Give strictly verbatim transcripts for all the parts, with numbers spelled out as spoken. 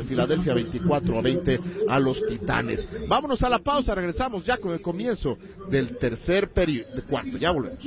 Filadelfia veinticuatro a veinte a los Titanes. Vámonos a la pausa, regresamos ya con el comienzo del tercer periodo, de cuarto, ya volvemos.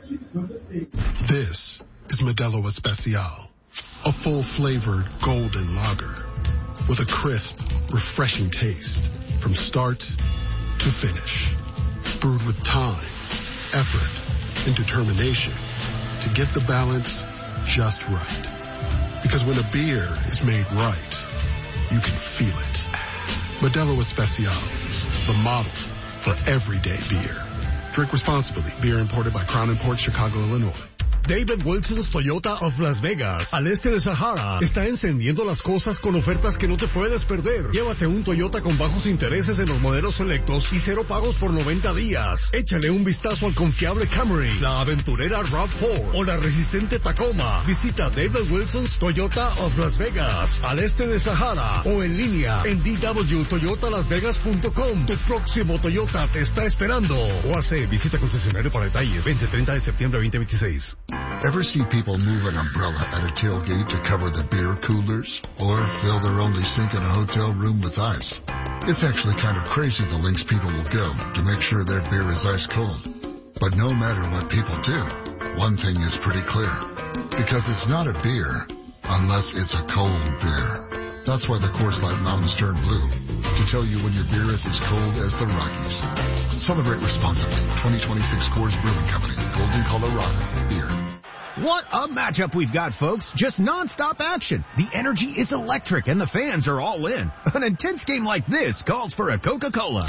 This is Modelo Especial, a full-flavored golden lager with a crisp, refreshing taste from start to finish. Brewed with time, effort, and determination to get the balance just right. Because when a beer is made right, you can feel it. Modelo Especial, the model for everyday beer. Drink responsibly. Beer imported by Crown Imports, Chicago, Illinois. David Wilson's Toyota of Las Vegas, al este de Sahara, está encendiendo las cosas con ofertas que no te puedes perder. Llévate un Toyota con bajos intereses en los modelos selectos y cero pagos por noventa días. Échale un vistazo al confiable Camry, la aventurera RAV cuatro o la resistente Tacoma. Visita David Wilson's Toyota of Las Vegas, al este de Sahara, o en línea en d w toyota las vegas punto com. Tu próximo Toyota te está esperando. O hace visita concesionario para detalles. Vence treinta de septiembre veinte veintiséis. Ever see people move an umbrella at a tailgate to cover the beer coolers? Or fill their only sink in a hotel room with ice? It's actually kind of crazy the lengths people will go to make sure their beer is ice cold. But no matter what people do, one thing is pretty clear. Because it's not a beer unless it's a cold beer. That's why the Coors Light Mountains turn blue, to tell you when your beer is as cold as the Rockies. Celebrate responsibly. twenty twenty-six Coors Brewing Company, Golden, Colorado. Beer. What a matchup we've got, folks. Just non-stop action. The energy is electric, and the fans are all in. An intense game like this calls for a Coca-Cola.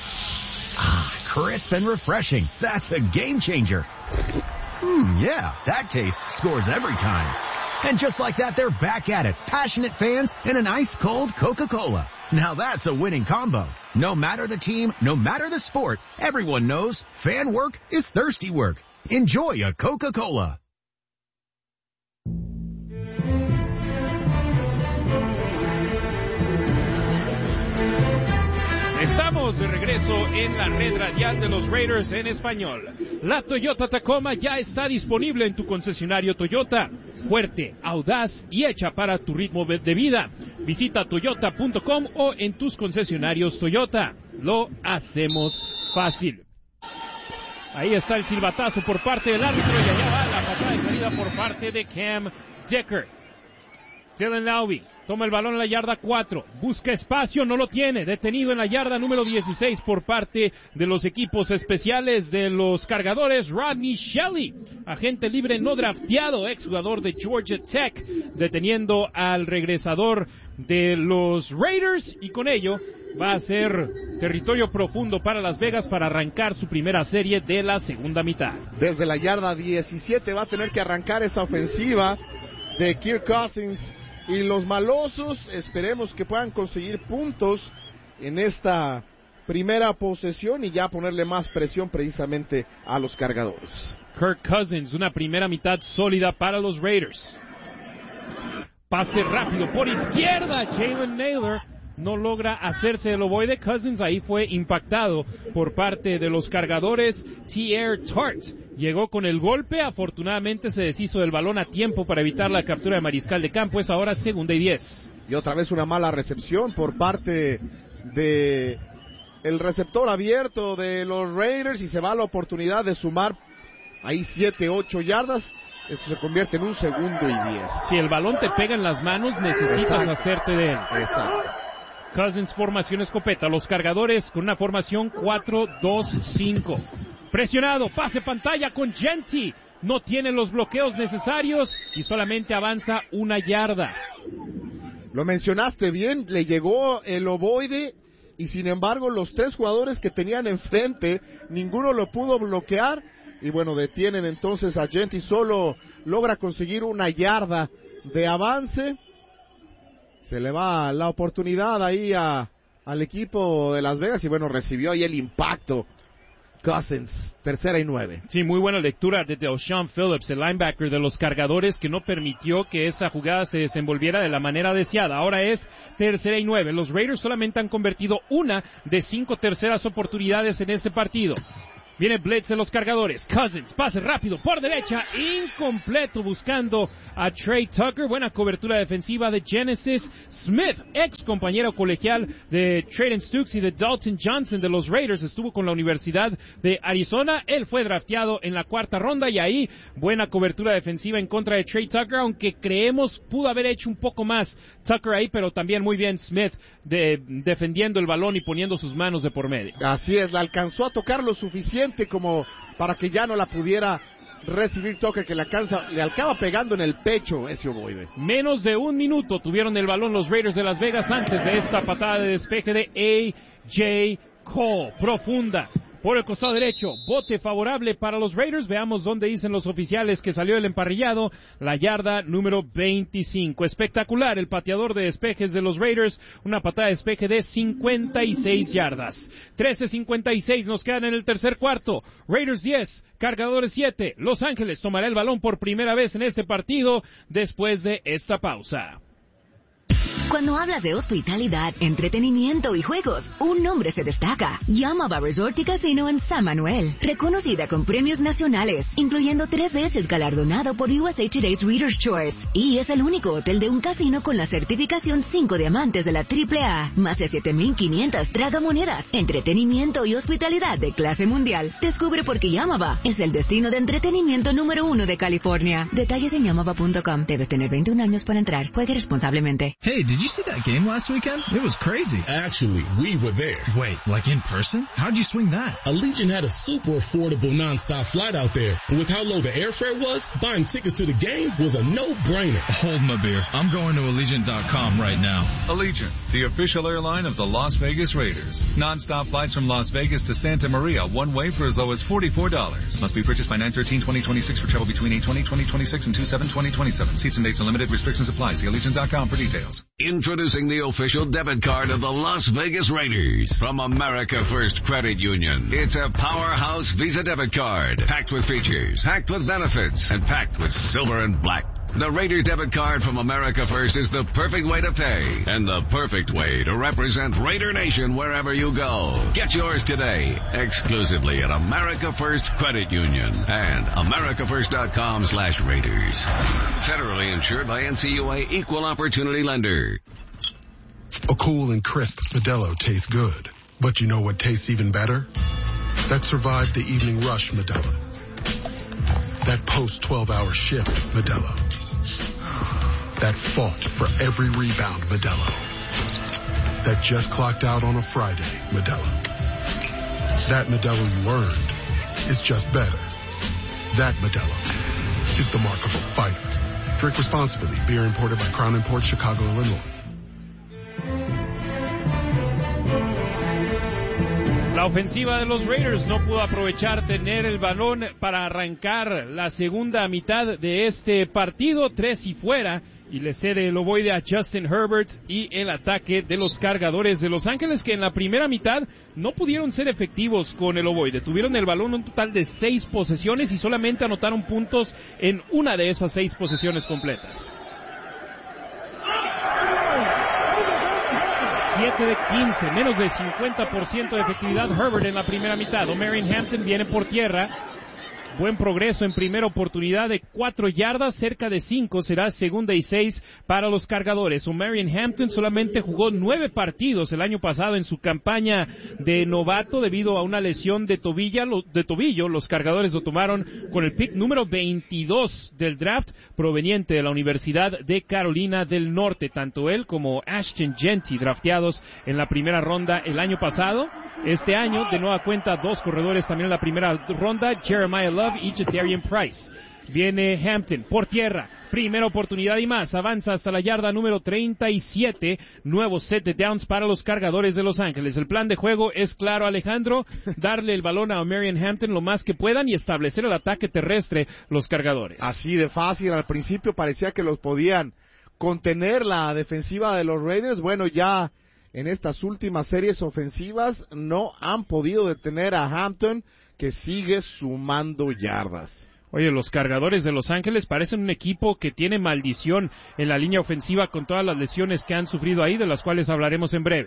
Ah, crisp and refreshing. That's a game changer. Hmm, yeah, that taste scores every time. And just like that, they're back at it. Passionate fans and an ice-cold Coca-Cola. Now that's a winning combo. No matter the team, no matter the sport, everyone knows fan work is thirsty work. Enjoy a Coca-Cola. Estamos de regreso en la red radial de los Raiders en español. La Toyota Tacoma ya está disponible en tu concesionario Toyota. Fuerte, audaz y hecha para tu ritmo de vida. Visita toyota punto com o en tus concesionarios Toyota. Lo hacemos fácil. Ahí está el silbatazo por parte del árbitro y allá va la patada de salida por parte de Cam Decker. Dylan Laube toma el balón en la yarda cuatro, busca espacio, no lo tiene, detenido en la yarda número dieciséis por parte de los equipos especiales de los Cargadores. Rodney Shelley, agente libre no drafteado, exjugador de Georgia Tech, deteniendo al regresador de los Raiders, y con ello va a ser territorio profundo para Las Vegas para arrancar su primera serie de la segunda mitad. Desde la yarda diecisiete va a tener que arrancar esa ofensiva de Kirk Cousins. Y los malosos, esperemos que puedan conseguir puntos en esta primera posesión y ya ponerle más presión precisamente a los Cargadores. Kirk Cousins, una primera mitad sólida para los Raiders. Pase rápido por izquierda, Jalen Naylor no logra hacerse del ovoide. Cousins ahí fue impactado por parte de los Cargadores. Tier Tart llegó con el golpe, afortunadamente se deshizo del balón a tiempo para evitar la captura de mariscal de campo. Es ahora segunda y diez. Y otra vez una mala recepción por parte de el receptor abierto de los Raiders, y se va la oportunidad de sumar ahí siete, ocho yardas. Esto se convierte en un segundo y diez. Si el balón te pega en las manos, necesitas Exacto. hacerte de él. Exacto. Cousins, formación escopeta. Los Cargadores con una formación cuatro dos cinco. Presionado, pase pantalla con Jeanty. No tiene los bloqueos necesarios y solamente avanza una yarda. Lo mencionaste bien, le llegó el ovoide y sin embargo los tres jugadores que tenían enfrente, ninguno lo pudo bloquear. Y bueno, detienen entonces a Jeanty, solo logra conseguir una yarda de avance. Se le va la oportunidad ahí a, al equipo de Las Vegas y bueno, recibió ahí el impacto Cousins, tercera y nueve. Sí, muy buena lectura de Del'Shawn Phillips, el linebacker de los Cargadores, que no permitió que esa jugada se desenvolviera de la manera deseada. Ahora es tercera y nueve. Los Raiders solamente han convertido una de cinco terceras oportunidades en este partido. Viene blitz de los cargadores. Cousins, pase rápido por derecha, incompleto buscando a Trey Tucker. Buena cobertura defensiva de Genesis Smith, ex compañero colegial de Trayden Stukes y de Dalton Johnson de los Raiders. Estuvo con la Universidad de Arizona. Él fue drafteado en la cuarta ronda y ahí buena cobertura defensiva en contra de Trey Tucker, aunque creemos pudo haber hecho un poco más Tucker ahí, pero también muy bien Smith de, defendiendo el balón y poniendo sus manos de por medio. Así es, la alcanzó a tocar lo suficiente como para que ya no la pudiera recibir Tucker, que le, alcanza, le acaba pegando en el pecho ese ovoide. Menos de un minuto tuvieron el balón los Raiders de Las Vegas antes de esta patada de despeje de A J Cole, profunda. Por el costado derecho, bote favorable para los Raiders. Veamos dónde dicen los oficiales que salió el emparrillado. La yarda número veinticinco. Espectacular el pateador de despejes de los Raiders. Una patada de despeje de cincuenta y seis yardas. trece cincuenta y seis nos quedan en el tercer cuarto. Raiders diez, Cargadores siete. Los Ángeles tomará el balón por primera vez en este partido después de esta pausa. Cuando hablas de hospitalidad, entretenimiento y juegos, un nombre se destaca. Yamava Resort y Casino en San Manuel. Reconocida con premios nacionales, incluyendo tres veces galardonado por U S A Today's Reader's Choice. Y es el único hotel de un casino con la certificación cinco diamantes de la triple A. Más de siete mil quinientas tragamonedas, entretenimiento y hospitalidad de clase mundial. Descubre por qué Yamava es el destino de entretenimiento número uno de California. Detalles en yamava punto com. Debes tener veintiún años para entrar. Juegue responsablemente. Hey, did you see that game last weekend? It was crazy. Actually, we were there. Wait, like in person? How'd you swing that? Allegiant had a super affordable non-stop flight out there. And with how low the airfare was, buying tickets to the game was a no-brainer. Hold my beer. I'm going to Allegiant dot com right now. Allegiant, the official airline of the Las Vegas Raiders. Non-stop flights from Las Vegas to Santa Maria, one way for as low as forty-four dollars. Must be purchased by nine thirteen twenty twenty-six for travel between eight twenty twenty twenty-six and two seven twenty twenty-seven. Seats and dates are limited. Restrictions apply. See Allegiant dot com for details. Introducing the official debit card of the Las Vegas Raiders from America First Credit Union. It's a powerhouse Visa debit card, packed with features, packed with benefits, and packed with silver and black. The Raiders debit card from America First is the perfect way to pay and the perfect way to represent Raider Nation wherever you go. Get yours today, exclusively at America First Credit Union and America First dot com slash Raiders. Federally insured by N C U A Equal Opportunity Lender. A cool and crisp Modelo tastes good. But you know what tastes even better? That survived the evening rush Modelo. That post twelve hour shift Modelo. That fought for every rebound Modelo. That just clocked out on a Friday Modelo. That Modelo you earned is just better. That Modelo is the mark of a fighter. Drink responsibly. Beer imported by Crown Imports, Chicago, Illinois. La ofensiva de los Raiders no pudo aprovechar tener el balón para arrancar la segunda mitad de este partido, tres y fuera, y le cede el ovoide a Justin Herbert y el ataque de los Cargadores de Los Ángeles, que en la primera mitad no pudieron ser efectivos con el ovoide. Tuvieron el balón un total de seis posesiones y solamente anotaron puntos en una de esas seis posesiones completas. siete de quince, menos de cincuenta por ciento de efectividad Herbert en la primera mitad. Omarion Hampton viene por tierra. Buen progreso en primera oportunidad de cuatro yardas, cerca de cinco, será segunda y seis para los Cargadores. Omarion Hampton solamente jugó nueve partidos el año pasado en su campaña de novato debido a una lesión de, tobilla, de tobillo. Los Cargadores lo tomaron con el pick número veintidós del draft, proveniente de la Universidad de Carolina del Norte. Tanto él como Ashton Jeanty, drafteados en la primera ronda el año pasado. Este año, de nueva cuenta, dos corredores también en la primera ronda, Jeremiah Love y Jadarian Price. Viene Hampton por tierra, primera oportunidad y más, avanza hasta la yarda número treinta y siete, nuevo set de downs para los Cargadores de Los Ángeles. El plan de juego es claro, Alejandro, darle el balón a Omarion Hampton lo más que puedan y establecer el ataque terrestre los Cargadores. Así de fácil, al principio parecía que los podían contener la defensiva de los Raiders. Bueno, ya en estas últimas series ofensivas no han podido detener a Hampton, que sigue sumando yardas. Oye, los Cargadores de Los Ángeles parecen un equipo que tiene maldición en la línea ofensiva con todas las lesiones que han sufrido ahí, de las cuales hablaremos en breve.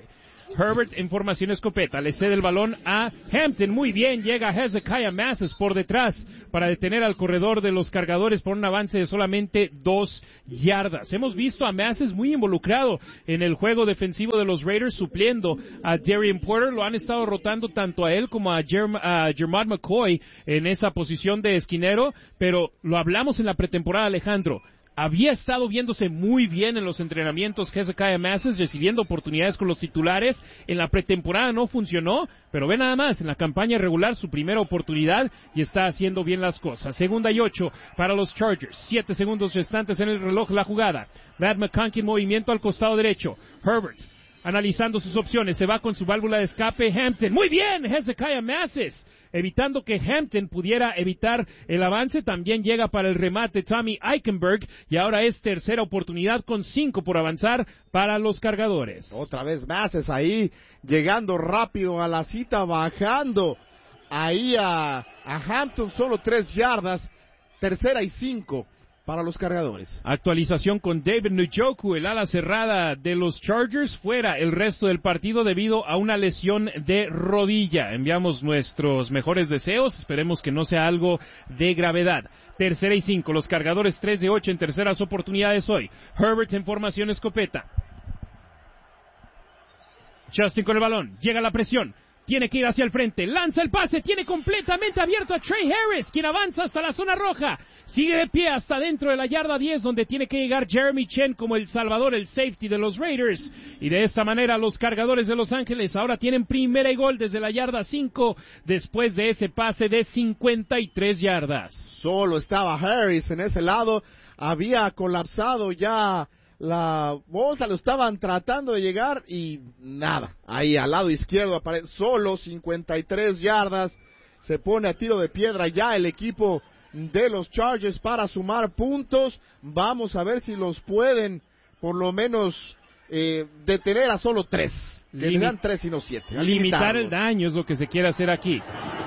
Herbert en formación escopeta, le cede el balón a Hampton, muy bien, llega Hezekiah Masses por detrás para detener al corredor de los Cargadores por un avance de solamente dos yardas. Hemos visto a Masses muy involucrado en el juego defensivo de los Raiders, supliendo a Darian Porter, lo han estado rotando tanto a él como a, Jerm, a Jermad McCoy en esa posición de esquinero, pero lo hablamos en la pretemporada, Alejandro. Había estado viéndose muy bien en los entrenamientos Hezekiah Masses, recibiendo oportunidades con los titulares. En la pretemporada no funcionó, pero ve nada más, en la campaña regular su primera oportunidad y está haciendo bien las cosas. Segunda y ocho para los Chargers. Siete segundos restantes en el reloj la jugada. Brad McConkey en movimiento al costado derecho. Herbert analizando sus opciones, se va con su válvula de escape. Hampton, muy bien, Hezekiah Masses, evitando que Hampton pudiera evitar el avance. También llega para el remate Tommy Eichenberg, y ahora es tercera oportunidad con cinco por avanzar para los Cargadores. Otra vez Masses ahí, llegando rápido a la cita, bajando ahí a, a Hampton, solo tres yardas, tercera y cinco para los Cargadores. Actualización con David Njoku, el ala cerrada de los Chargers, fuera el resto del partido debido a una lesión de rodilla. Enviamos nuestros mejores deseos, esperemos que no sea algo de gravedad. Tercera y cinco, los Cargadores tres de ocho en terceras oportunidades hoy. Herbert en formación escopeta. Justin con el balón, llega la presión. Tiene que ir hacia el frente, lanza el pase, tiene completamente abierto a Trey Harris, quien avanza hasta la zona roja, sigue de pie hasta dentro de la yarda diez, donde tiene que llegar Jeremy Chen como el salvador, el safety de los Raiders, y de esta manera los Cargadores de Los Ángeles ahora tienen primera y gol desde la yarda cinco, después de ese pase de cincuenta y tres yardas. Solo estaba Harris en ese lado, había colapsado ya la bolsa, lo estaban tratando de llegar y nada, ahí al lado izquierdo aparece solo cincuenta y tres yardas, se pone a tiro de piedra ya el equipo de los Chargers para sumar puntos. Vamos a ver si los pueden por lo menos eh, detener a solo tres, que Limit- le dan tres y no siete. Limitar el daño es lo que se quiere hacer aquí.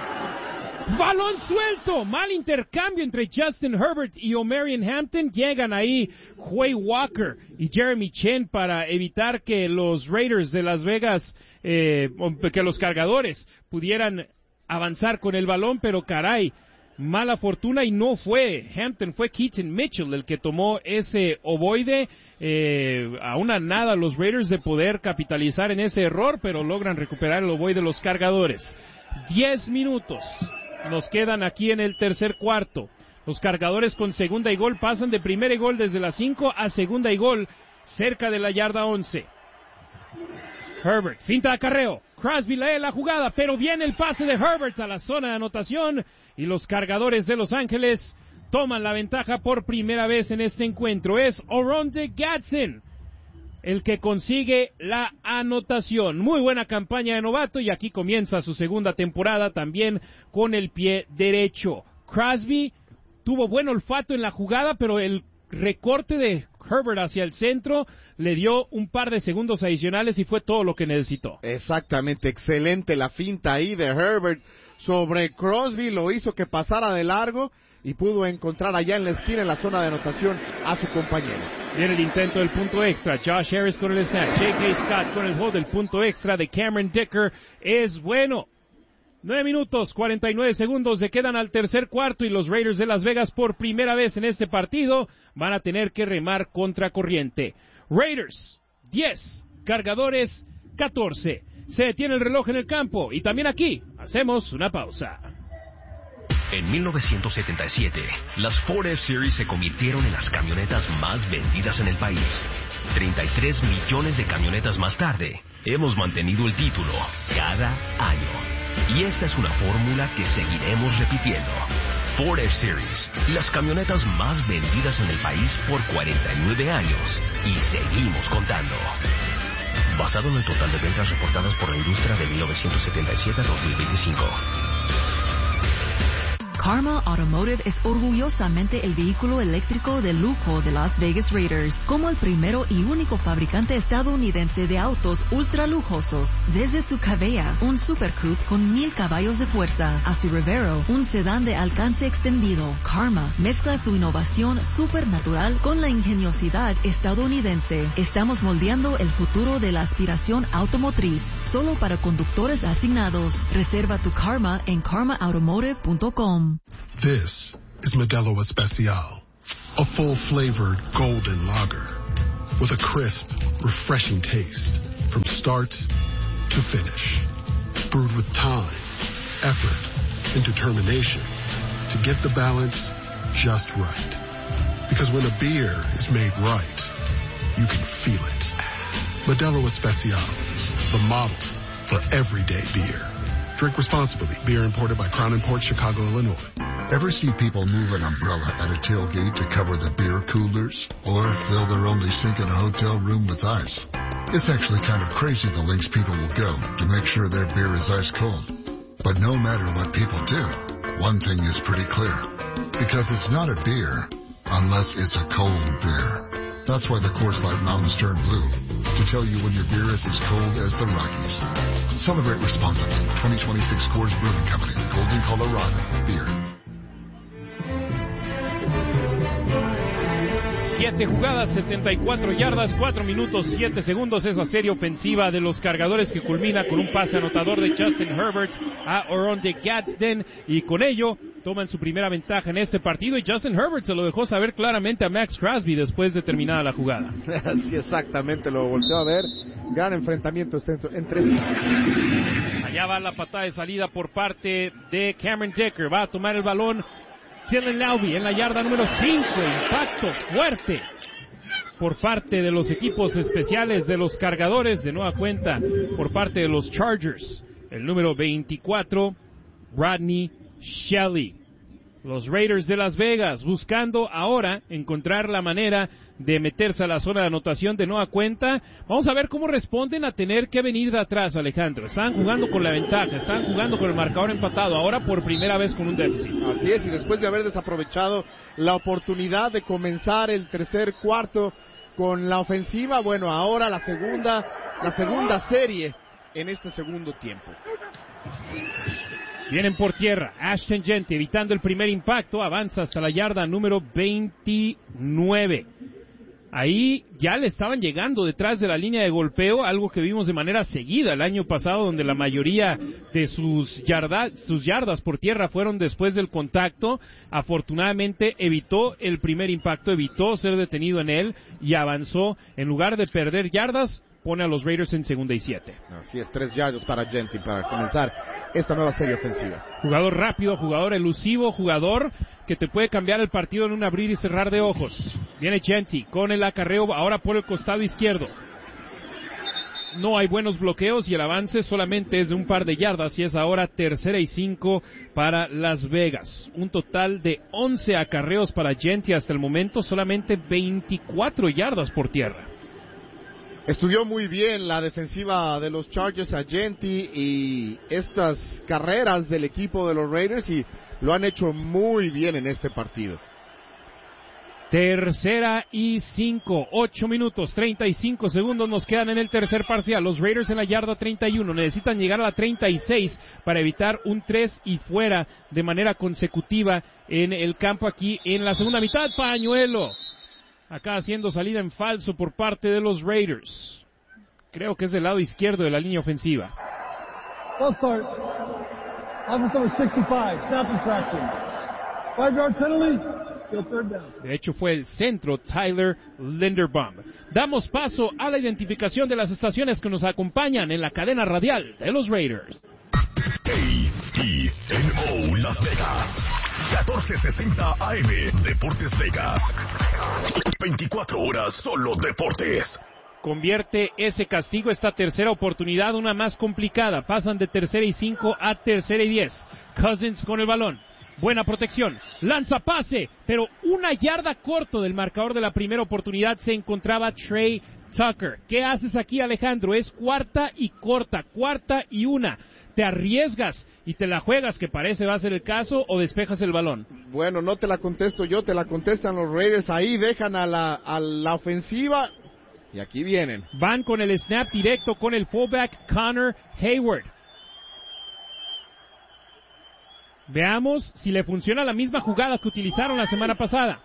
Balón suelto, mal intercambio entre Justin Herbert y Omarion Hampton. Llegan ahí Quay Walker y Jeremy Chen para evitar que los Raiders de Las Vegas, eh, que los Cargadores pudieran avanzar con el balón, pero caray, mala fortuna y no fue Hampton, fue Keaton Mitchell el que tomó ese ovoide. Eh, a una nada los Raiders de poder capitalizar en ese error, pero logran recuperar el ovoide de los Cargadores. Diez minutos nos quedan aquí en el tercer cuarto. Los Cargadores con segunda y gol pasan de primera y gol desde la cinco a segunda y gol cerca de la yarda once. Herbert, finta de acarreo. Crosby lee la jugada, pero viene el pase de Herbert a la zona de anotación y los Cargadores de Los Ángeles toman la ventaja por primera vez en este encuentro. Es Oronde Gadsden el que consigue la anotación. Muy buena campaña de novato y aquí comienza su segunda temporada también con el pie derecho. Crosby tuvo buen olfato en la jugada, pero el recorte de Herbert hacia el centro le dio un par de segundos adicionales y fue todo lo que necesitó. Exactamente, excelente la finta ahí de Herbert sobre Crosby, lo hizo que pasara de largo y pudo encontrar allá en la esquina, en la zona de anotación, a su compañero. Viene el intento del punto extra. Josh Harris con el snap. J K. Scott con el hold del punto extra de Cameron Dicker. Es bueno. Nueve minutos, cuarenta y nueve segundos se quedan al tercer cuarto y los Raiders de Las Vegas por primera vez en este partido van a tener que remar contra corriente. Raiders, diez. Cargadores, catorce. Se detiene el reloj en el campo y también aquí hacemos una pausa. En mil novecientos setenta y siete, las Ford F-Series se convirtieron en las camionetas más vendidas en el país. treinta y tres millones de camionetas más tarde, hemos mantenido el título cada año. Y esta es una fórmula que seguiremos repitiendo. Ford F-Series, las camionetas más vendidas en el país por cuarenta y nueve años. Y seguimos contando. Basado en el total de ventas reportadas por la industria de mil novecientos setenta y siete a dos mil veinticinco. Karma Automotive es orgullosamente el vehículo eléctrico de lujo de Las Vegas Raiders, como el primero y único fabricante estadounidense de autos ultra lujosos. Desde su Cavea, un Super Coupe con mil caballos de fuerza, a su Revero, un sedán de alcance extendido, Karma mezcla su innovación supernatural con la ingeniosidad estadounidense. Estamos moldeando el futuro de la aspiración automotriz, solo para conductores asignados. Reserva tu Karma en karma automotive punto com. This is Modelo Especial, a full-flavored golden lager with a crisp, refreshing taste from start to finish. Brewed with time, effort, and determination to get the balance just right. Because when a beer is made right, you can feel it. Modelo Especial, the model for everyday beer. Drink responsibly. Beer imported by Crown Imports, Chicago, Illinois. Ever see people move an umbrella at a tailgate to cover the beer coolers? Or fill their only sink in a hotel room with ice? It's actually kind of crazy the lengths people will go to make sure their beer is ice cold. But no matter what people do, one thing is pretty clear. Because it's not a beer unless it's a cold beer. That's why the Coors Light Mountains turn blue, to tell you when your beer is as cold as the Rockies. Celebrate responsibly. twenty twenty-six Coors Brewing Company, Golden, Colorado. Beer. Siete jugadas, setenta y cuatro yardas, cuatro minutos, siete segundos. Es la serie ofensiva de los Cargadores que culmina con un pase anotador de Justin Herbert a Oronde Gadsden, y con ello toman su primera ventaja en este partido, y Justin Herbert se lo dejó saber claramente a Max Crosby después de terminada la jugada. Sí, exactamente, lo volteó a ver. Gran enfrentamiento entre estos. Allá va la patada de salida por parte de Cameron Decker. Va a tomar el balón Dylan Laube en la yarda número cinco. Impacto fuerte por parte de los equipos especiales de los Cargadores. De nueva cuenta por parte de los Chargers. El número veinticuatro, Rodney Shelley. Los Raiders de Las Vegas buscando ahora encontrar la manera de meterse a la zona de anotación de nueva cuenta. Vamos a ver cómo responden a tener que venir de atrás, Alejandro. Están jugando con la ventaja, están jugando con el marcador empatado, ahora por primera vez con un déficit. Así es, y después de haber desaprovechado la oportunidad de comenzar el tercer cuarto con la ofensiva, bueno, ahora la segunda, la segunda serie en este segundo tiempo. Vienen por tierra, Ashton Jeanty evitando el primer impacto, avanza hasta la yarda número veintinueve. Ahí ya le estaban llegando detrás de la línea de golpeo, algo que vimos de manera seguida el año pasado, donde la mayoría de sus, yarda, sus yardas por tierra fueron después del contacto. Afortunadamente evitó el primer impacto, evitó ser detenido en él y avanzó. En lugar de perder yardas, pone a los Raiders en segunda y siete. Así es, tres yardas para Jeanty para comenzar esta nueva serie ofensiva. Jugador rápido, jugador elusivo, jugador que te puede cambiar el partido en un abrir y cerrar de ojos. Viene Jeanty con el acarreo ahora por el costado izquierdo. No hay buenos bloqueos y el avance solamente es de un par de yardas, y es ahora tercera y cinco para Las Vegas. Un total de once acarreos para Jeanty hasta el momento, solamente veinticuatro yardas por tierra. Estudió muy bien la defensiva de los Chargers a Jeanty y estas carreras del equipo de los Raiders, y lo han hecho muy bien en este partido. Tercera y cinco, ocho minutos, treinta y cinco segundos nos quedan en el tercer parcial. Los Raiders en la yarda treinta y uno, necesitan llegar a la treinta y seis para evitar un tres y fuera de manera consecutiva en el campo aquí en la segunda mitad. Pañuelo. Acá haciendo salida en falso por parte de los Raiders. Creo que es del lado izquierdo de la línea ofensiva. Full start. Offense number sesenta y cinco, snap infraction. Five yard penalty. Third down. De hecho fue el centro Tyler Linderbaum. Damos paso a la identificación de las estaciones que nos acompañan en la cadena radial de los Raiders. A T N O Las Vegas, catorce sesenta A M, Deportes Vegas. veinticuatro horas solo deportes. Convierte ese castigo, esta tercera oportunidad, una más complicada. Pasan de tercera y cinco a tercera y diez. Cousins con el balón. Buena protección. Lanza pase, pero una yarda corto del marcador de la primera oportunidad se encontraba Trey Tucker. ¿Qué haces aquí, Alejandro? Es cuarta y corta, cuarta y una. ¿Te arriesgas y te la juegas, que parece va a ser el caso, o despejas el balón? Bueno, no te la contesto yo, te la contestan los Raiders. Ahí dejan a la, a la ofensiva y aquí vienen. Van con el snap directo con el fullback Connor Hayward. Veamos si le funciona la misma jugada que utilizaron la semana pasada.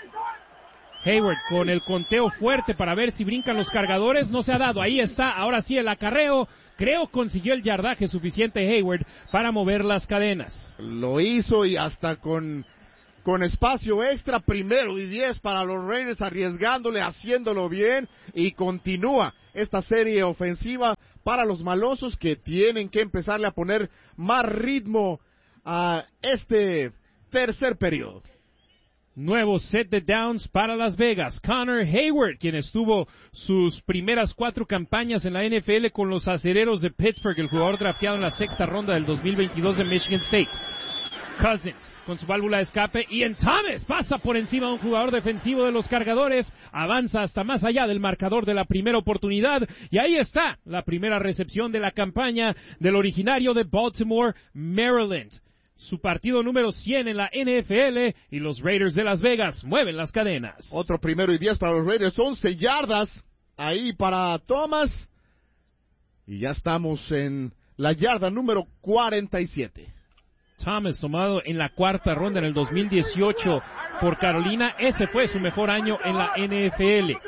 Hayward con el conteo fuerte para ver si brincan los cargadores. No se ha dado. Ahí está. Ahora sí el acarreo. Creo consiguió el yardaje suficiente Hayward para mover las cadenas. Lo hizo y hasta con, con espacio extra. Primero y diez para los Raiders, arriesgándole, haciéndolo bien. Y continúa esta serie ofensiva para los malosos, que tienen que empezarle a poner más ritmo a este tercer periodo. Nuevo set de downs para Las Vegas. Connor Hayward, quien estuvo sus primeras cuatro campañas en la N F L con los Acereros de Pittsburgh, el jugador drafteado en la sexta ronda del dos mil veintidós de Michigan State. Cousins con su válvula de escape. Ian Thomas pasa por encima de un jugador defensivo de los Cargadores. Avanza hasta más allá del marcador de la primera oportunidad. Y ahí está la primera recepción de la campaña del originario de Baltimore, Maryland. Su partido número cien en la N F L, y los Raiders de Las Vegas mueven las cadenas. Otro primero y diez para los Raiders, once yardas ahí para Thomas. Y ya estamos en la yarda número cuarenta y siete. Thomas, tomado en la cuarta ronda en el dos mil dieciocho por Carolina. Ese fue su mejor año en la N F L.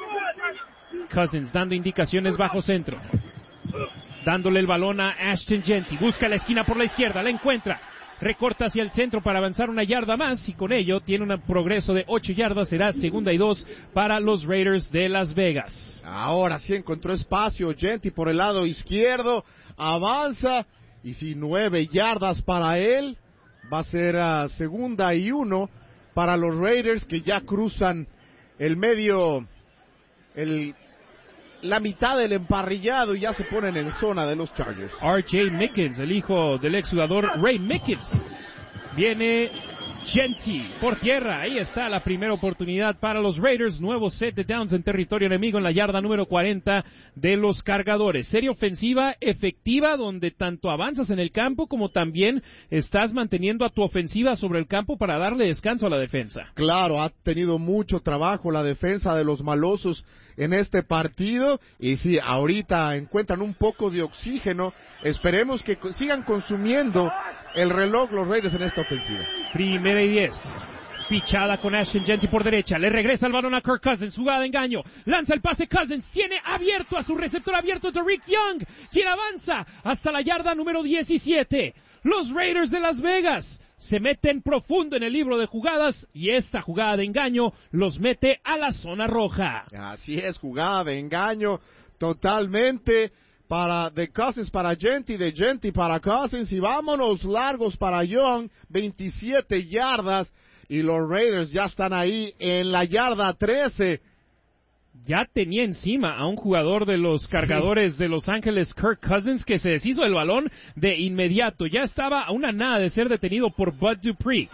Cousins dando indicaciones bajo centro. Dándole el balón a Ashton Jeanty. Busca la esquina por la izquierda, la encuentra. Recorta hacia el centro para avanzar una yarda más, y con ello tiene un progreso de ocho yardas. Será segunda y dos para los Raiders de Las Vegas. Ahora sí encontró espacio Jeanty por el lado izquierdo, avanza, y si nueve yardas para él, va a ser uh, segunda y uno para los Raiders, que ya cruzan el medio, el la mitad del emparrillado, y ya se ponen en zona de los Chargers. R J Mickens, el hijo del exjugador Ray Mickens. Viene Jeanty por tierra. Ahí está la primera oportunidad para los Raiders. Nuevo set de downs en territorio enemigo en la yarda número cuarenta de los Cargadores. Serie ofensiva efectiva, donde tanto avanzas en el campo como también estás manteniendo a tu ofensiva sobre el campo para darle descanso a la defensa. Claro, ha tenido mucho trabajo la defensa de los malosos en este partido, y sí, ahorita encuentran un poco de oxígeno. Esperemos que sigan consumiendo el reloj los Raiders en esta ofensiva. Primera y diez. Pichada con Ashton Jeanty por derecha. Le regresa el balón a Kirk Cousins. Jugada de engaño. Lanza el pase Cousins. Tiene abierto a su receptor abierto Tariq Young, quien avanza hasta la yarda número diecisiete. Los Raiders de Las Vegas se meten profundo en el libro de jugadas, y esta jugada de engaño los mete a la zona roja. Así es, jugada de engaño totalmente para de Cousins para Jeanty, de Jeanty para Cousins, y vámonos largos para Young, veintisiete yardas, y los Raiders ya están ahí en la yarda trece. Ya tenía encima a un jugador de los Cargadores de Los Ángeles, Kirk Cousins, que se deshizo del balón de inmediato. Ya estaba a una nada de ser detenido por Bud Dupree.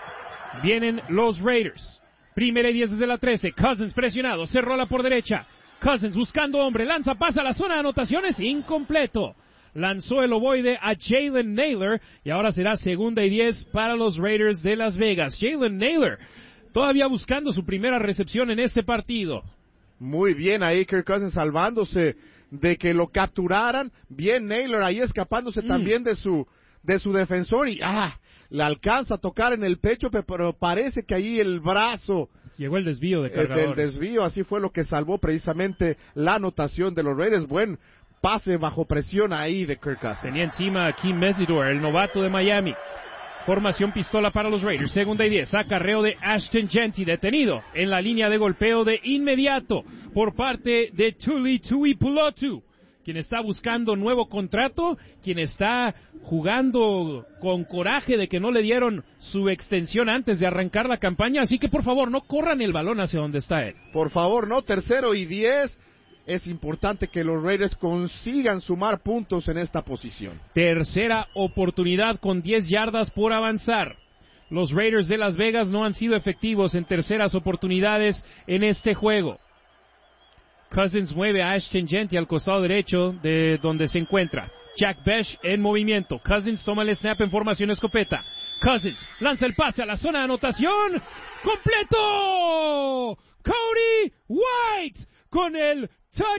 Vienen los Raiders. Primera y diez desde la trece. Cousins presionado, se rola por derecha. Cousins buscando hombre, lanza, pasa a la zona de anotaciones, incompleto. Lanzó el ovoide a Jalen Nailor, y ahora será segunda y diez para los Raiders de Las Vegas. Jalen Nailor todavía buscando su primera recepción en este partido. Muy bien ahí Kirk Cousins salvándose de que lo capturaran. Bien Nailor ahí escapándose mm. también de su de su defensor, y ah, le alcanza a tocar en el pecho, pero parece que ahí el brazo llegó el desvío de Cargadores. Eh, del desvío, así fue lo que salvó precisamente la anotación de los Raiders. Buen pase bajo presión ahí de Kirk Cousins. Tenía encima a Kim Mesidor, el novato de Miami. Formación pistola para los Raiders, segunda y diez, acarreo de Ashton Jeanty, detenido en la línea de golpeo de inmediato por parte de Tuli Tuipulotu, quien está buscando nuevo contrato, quien está jugando con coraje de que no le dieron su extensión antes de arrancar la campaña, así que por favor no corran el balón hacia donde está él. Por favor, no, tercero y diez. Es importante que los Raiders consigan sumar puntos en esta posición. Tercera oportunidad con diez yardas por avanzar. Los Raiders de Las Vegas no han sido efectivos en terceras oportunidades en este juego. Cousins mueve a Ashton Jeanty al costado derecho de donde se encuentra. Jack Bech en movimiento. Cousins toma el snap en formación escopeta. Cousins lanza el pase a la zona de anotación. ¡Completo! Cody White con el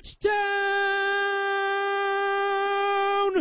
touchdown.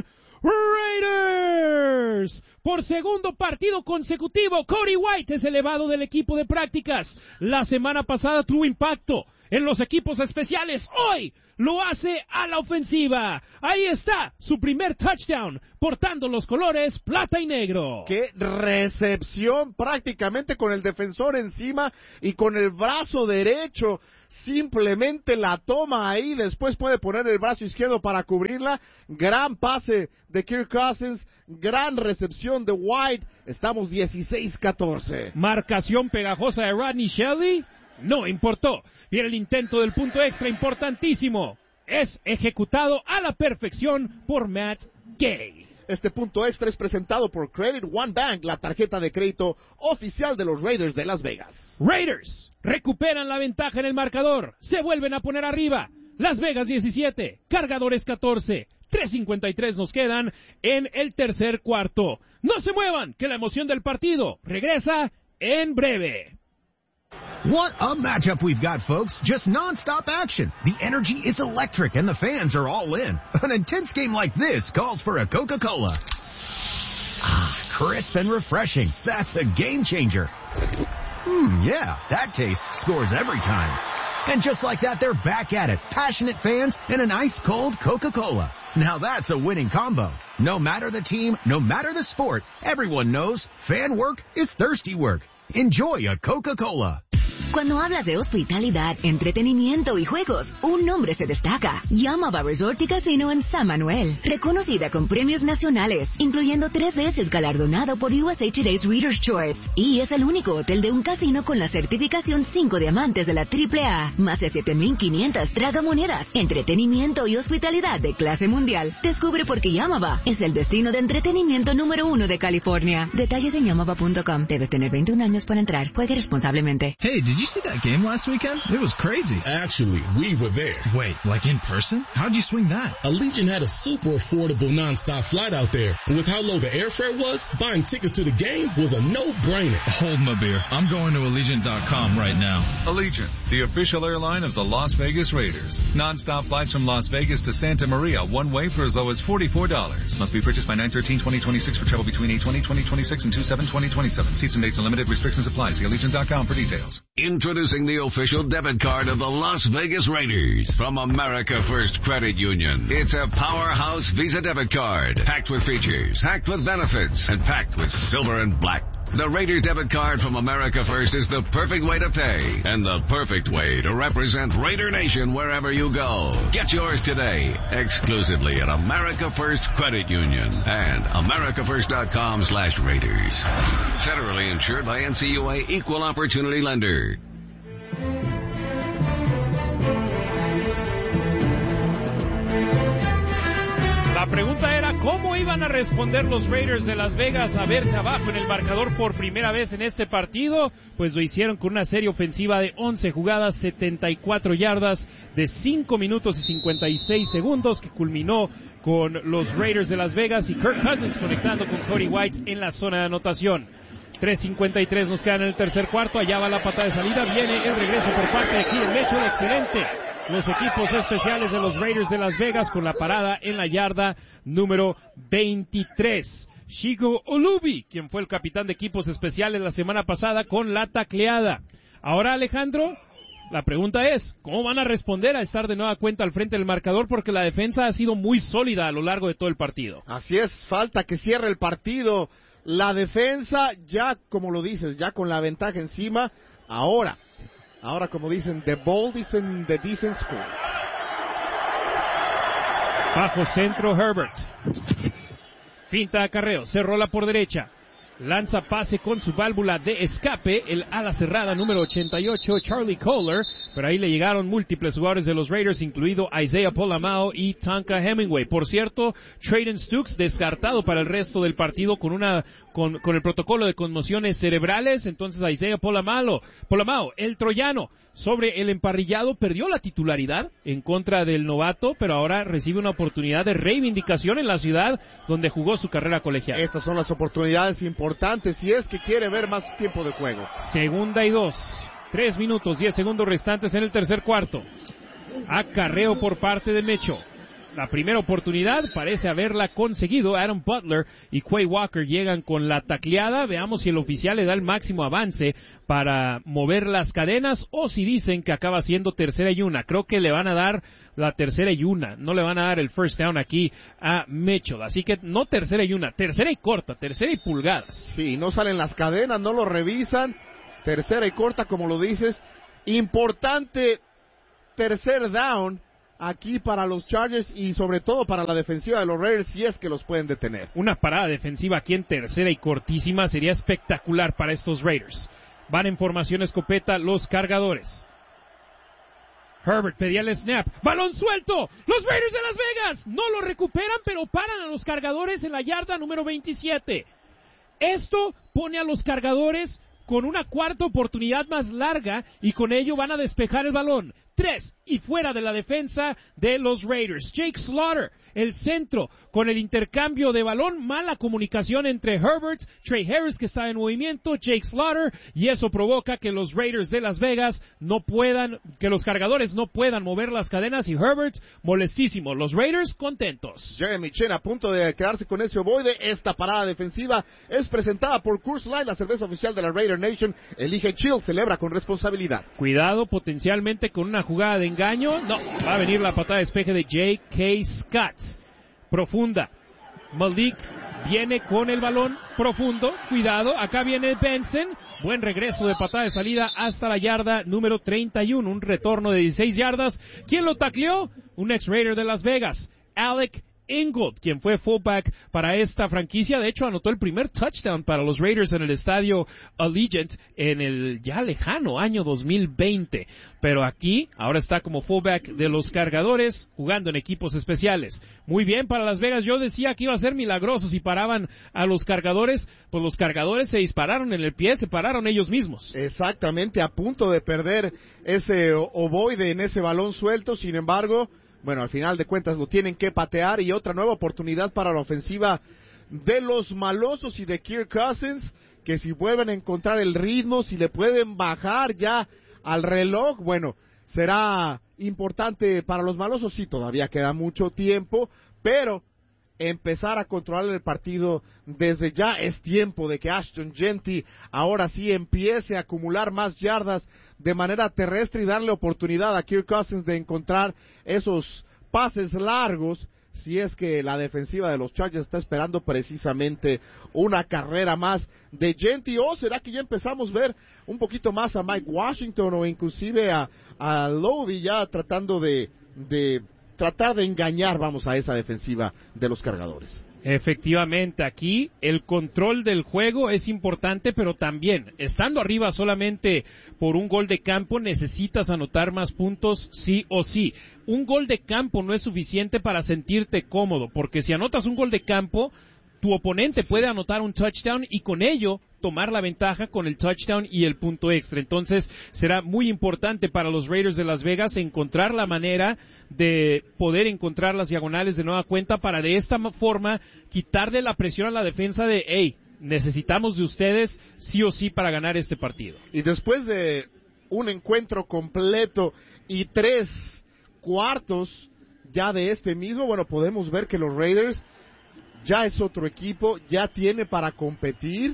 Raiders. Por segundo partido consecutivo, Cody White es elevado del equipo de prácticas. La semana pasada tuvo impacto en los equipos especiales. Hoy lo hace a la ofensiva. Ahí está su primer touchdown, portando los colores plata y negro. ¡Qué recepción! Prácticamente con el defensor encima y con el brazo derecho. Simplemente la toma ahí, después puede poner el brazo izquierdo para cubrirla. Gran pase de Kirk Cousins, gran recepción de White. Estamos dieciséis catorce. Marcación pegajosa de Rodney Shelley. No importó. Viene el intento del punto extra, importantísimo. Es ejecutado a la perfección por Matt Gay. Este punto extra es presentado por Credit One Bank, la tarjeta de crédito oficial de los Raiders de Las Vegas. Raiders recuperan la ventaja en el marcador. Se vuelven a poner arriba. Las Vegas diecisiete, Cargadores catorce. tres cincuenta y tres nos quedan en el tercer cuarto. No se muevan, que la emoción del partido regresa en breve. What a matchup we've got, folks. Just non-stop action. The energy is electric and the fans are all in. An intense game like this calls for a Coca-Cola. Ah, crisp and refreshing. That's a game changer. Hmm, yeah, that taste scores every time. And just like that, they're back at it. Passionate fans and an ice-cold Coca-Cola. Now that's a winning combo. No matter the team, no matter the sport, everyone knows fan work is thirsty work. Enjoy a Coca-Cola. Cuando hablas de hospitalidad, entretenimiento y juegos, un nombre se destaca. Yamava Resort y Casino en San Manuel. Reconocida con premios nacionales, incluyendo tres veces galardonado por U S A Today's Reader's Choice. Y es el único hotel de un casino con la certificación cinco diamantes de la triple A. Más de siete mil quinientas tragamonedas. Entretenimiento y hospitalidad de clase mundial. Descubre por qué Yamava es el destino de entretenimiento número uno de California. Detalles en yamava punto com. Debes tener veintiún años para entrar. Juegue responsablemente. Hey, did you see that game last weekend? It was crazy. Actually, we were there. Wait, like in person? How'd you swing that? Allegiant had a super affordable non-stop flight out there. And with how low the airfare was, buying tickets to the game was a no-brainer. Hold my beer. I'm going to Allegiant dot com right now. Allegiant, the official airline of the Las Vegas Raiders. Non-stop flights from Las Vegas to Santa Maria, one way for as low as forty-four dollars. Must be purchased by nine thirteen twenty twenty-six for travel between eight twenty twenty twenty-six and two seven twenty twenty-seven. Seats and dates are limited. Restrictions apply. See Allegiant dot com for details. Introducing the official debit card of the Las Vegas Raiders from America First Credit Union. It's a powerhouse Visa debit card, packed with features, packed with benefits, and packed with silver and black. The Raiders debit card from America First is the perfect way to pay and the perfect way to represent Raider Nation wherever you go. Get yours today, exclusively at America First Credit Union and America First dot com slash Raiders. Federally insured by N C U A Equal Opportunity Lender. La pregunta era cómo iban a responder los Raiders de Las Vegas a verse abajo en el marcador por primera vez en este partido. Pues lo hicieron con una serie ofensiva de once jugadas, setenta y cuatro yardas, de cinco minutos y cincuenta y seis segundos, que culminó con los Raiders de Las Vegas y Kirk Cousins conectando con Cody White en la zona de anotación. tres cincuenta y tres nos quedan en el tercer cuarto. Allá va la patada de salida. Viene el regreso por parte de Keenan Mitchell. Excelente. Los equipos especiales de los Raiders de Las Vegas con la parada en la yarda número veintitrés. Chico Olubi, quien fue el capitán de equipos especiales la semana pasada, con la tacleada. Ahora, Alejandro, la pregunta es, ¿cómo van a responder a estar de nueva cuenta al frente del marcador? Porque la defensa ha sido muy sólida a lo largo de todo el partido. Así es, falta que cierre el partido. La defensa, ya como lo dices, ya con la ventaja encima. Ahora, ahora como dicen, the ball is in the defense court. Bajo centro Herbert. Finta de acarreo, se rola por derecha. Lanza pase con su válvula de escape, el ala cerrada número ochenta y ocho, Charlie Kohler, pero ahí le llegaron múltiples jugadores de los Raiders, incluido Isaiah Pola-Mao y Tonka Hemingway. Por cierto, Trayden Stukes descartado para el resto del partido con una con, con el protocolo de conmociones cerebrales. Entonces Isaiah Pola-Mao, Pola-Mao, el troyano, sobre el emparrillado, perdió la titularidad en contra del novato, pero ahora recibe una oportunidad de reivindicación en la ciudad donde jugó su carrera colegial. Estas son las oportunidades importantes si es que quiere ver más tiempo de juego. Segunda y dos. Tres minutos, diez segundos restantes en el tercer cuarto. Acarreo por parte de Mitchell. La primera oportunidad parece haberla conseguido. Adam Butler y Quay Walker llegan con la tacleada. Veamos si el oficial le da el máximo avance para mover las cadenas o si dicen que acaba siendo tercera y una. Creo que le van a dar la tercera y una. No le van a dar el first down aquí a Mitchell. Así que no tercera y una, tercera y corta, tercera y pulgadas. Sí, no salen las cadenas, no lo revisan. Tercera y corta, como lo dices. Importante tercer down aquí para los Chargers y sobre todo para la defensiva de los Raiders, si es que los pueden detener. Una parada defensiva aquí en tercera y cortísima sería espectacular para estos Raiders. Van en formación escopeta los cargadores. Herbert pedía el snap. ¡Balón suelto! ¡Los Raiders de Las Vegas! No lo recuperan, pero paran a los cargadores en la yarda número veintisiete. Esto pone a los cargadores con una cuarta oportunidad más larga y con ello van a despejar el balón. Tres y fuera de la defensa de los Raiders. Jake Slaughter, el centro, con el intercambio de balón, mala comunicación entre Herbert, Trey Harris que está en movimiento, Jake Slaughter, y eso provoca que los Raiders de Las Vegas no puedan, que los cargadores no puedan mover las cadenas y Herbert molestísimo. Los Raiders contentos. Jeremy Chinn a punto de quedarse con ese ovoide. Esta parada defensiva es presentada por Coors Light, la cerveza oficial de la Raider Nation. Elige chill, celebra con responsabilidad. Cuidado potencialmente con una jugada de engaño. No, va a venir la patada de despeje de J K. Scott. Profunda. Malik viene con el balón profundo. Cuidado, acá viene Benson. Buen regreso de patada de salida hasta la yarda número treinta y uno. Un retorno de dieciséis yardas. ¿Quién lo tacleó? Un ex-Raider de Las Vegas, Alec Ingold, quien fue fullback para esta franquicia. De hecho, anotó el primer touchdown para los Raiders en el estadio Allegiant en el ya lejano año dos mil veinte. Pero aquí, ahora está como fullback de los cargadores, jugando en equipos especiales. Muy bien para Las Vegas. Yo decía que iba a ser milagroso si paraban a los cargadores. Pues los cargadores se dispararon en el pie, se pararon ellos mismos. Exactamente, a punto de perder ese ovoide en ese balón suelto. Sin embargo, bueno, al final de cuentas lo tienen que patear y otra nueva oportunidad para la ofensiva de los malosos y de Kirk Cousins, que si vuelven a encontrar el ritmo, si le pueden bajar ya al reloj, bueno, será importante para los malosos. Sí, todavía queda mucho tiempo, pero empezar a controlar el partido desde ya. Es tiempo de que Ashton Jeanty ahora sí empiece a acumular más yardas de manera terrestre y darle oportunidad a Kirk Cousins de encontrar esos pases largos, si es que la defensiva de los Chargers está esperando precisamente una carrera más de Jeanty. ¿O será que ya empezamos a ver un poquito más a Mike Washington o inclusive a, a Lovie ya tratando de, de tratar de engañar, vamos, a esa defensiva de los cargadores? Efectivamente, aquí el control del juego es importante, pero también, estando arriba solamente por un gol de campo, necesitas anotar más puntos sí o sí. Un gol de campo no es suficiente para sentirte cómodo, porque si anotas un gol de campo, tu oponente puede anotar un touchdown y con ello tomar la ventaja con el touchdown y el punto extra. Entonces será muy importante para los Raiders de Las Vegas encontrar la manera de poder encontrar las diagonales de nueva cuenta para de esta forma quitarle la presión a la defensa de hey, necesitamos de ustedes sí o sí para ganar este partido. Y después de un encuentro completo y tres cuartos ya de este mismo, bueno, podemos ver que los Raiders ya es otro equipo, ya tiene para competir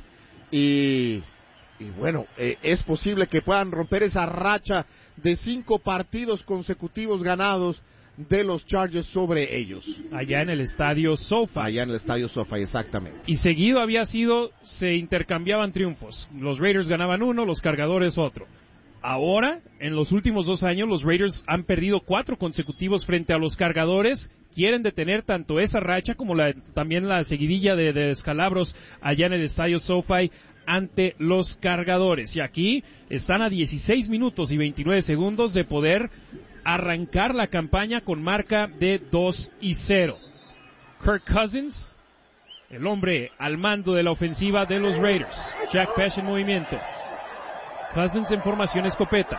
y, y bueno, eh, es posible que puedan romper esa racha de cinco partidos consecutivos ganados de los Chargers sobre ellos. Allá en el estadio SoFi. Allá en el estadio SoFi, exactamente. Y seguido había sido, se intercambiaban triunfos. Los Raiders ganaban uno, los cargadores otro. Ahora, en los últimos dos años, los Raiders han perdido cuatro consecutivos frente a los cargadores, quieren detener tanto esa racha como la, también la seguidilla de, de descalabros allá en el estadio SoFi ante los Cargadores. Y aquí están a dieciséis minutos y veintinueve segundos de poder arrancar la campaña con marca de dos y cero. Kirk Cousins, el hombre al mando de la ofensiva de los Raiders. Jack Pesh en movimiento. Cousins en formación escopeta.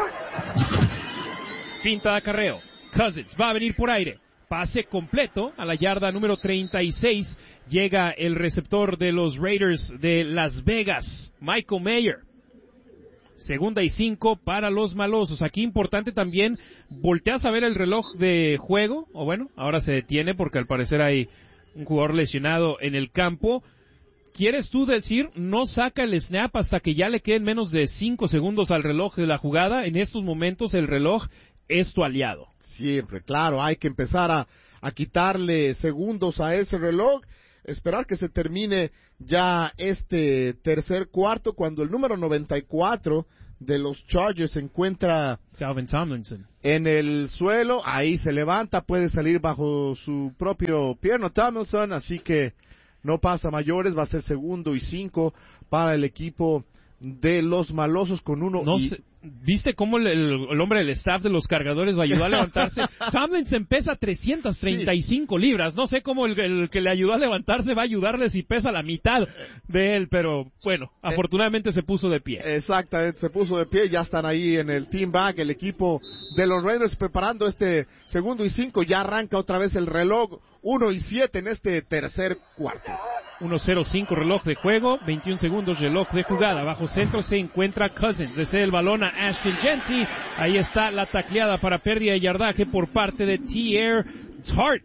Finta de acarreo. Cousins va a venir por aire. Pase completo a la yarda número treinta y seis. Llega el receptor de los Raiders de Las Vegas, Michael Mayer. Segunda y cinco para los malosos. Aquí importante también, volteas a ver el reloj de juego, o bueno, ahora se detiene porque al parecer hay un jugador lesionado en el campo. ¿Quieres tú decir, no saca el snap hasta que ya le queden menos de cinco segundos al reloj de la jugada? En estos momentos el reloj es tu aliado. Siempre, claro, hay que empezar a, a quitarle segundos a ese reloj, esperar que se termine ya este tercer cuarto, cuando el número noventa y cuatro de los Chargers se encuentra Calvin Tomlinson en el suelo, ahí se levanta, puede salir bajo su propio pierno Tomlinson, así que no pasa mayores, va a ser segundo y cinco para el equipo de los malosos con uno. No y... sé, ¿viste cómo el, el, el hombre del staff de los Cargadores lo ayudó a levantarse? Tomlinson pesa trescientas treinta y cinco sí. libras, no sé cómo el, el que le ayudó a levantarse va a ayudarle si pesa la mitad de él, pero bueno, afortunadamente eh, se puso de pie. Exactamente, se puso de pie, ya están ahí en el team back, el equipo de los Raiders preparando este segundo y cinco, ya arranca otra vez el reloj, uno y siete en este tercer cuarto. uno cero cinco reloj de juego, veintiún segundos reloj de jugada. Bajo centro se encuentra Cousins. Desea el balón a Ashton Jeanty. Ahí está la tacleada para pérdida de yardaje por parte de T-Air Tart.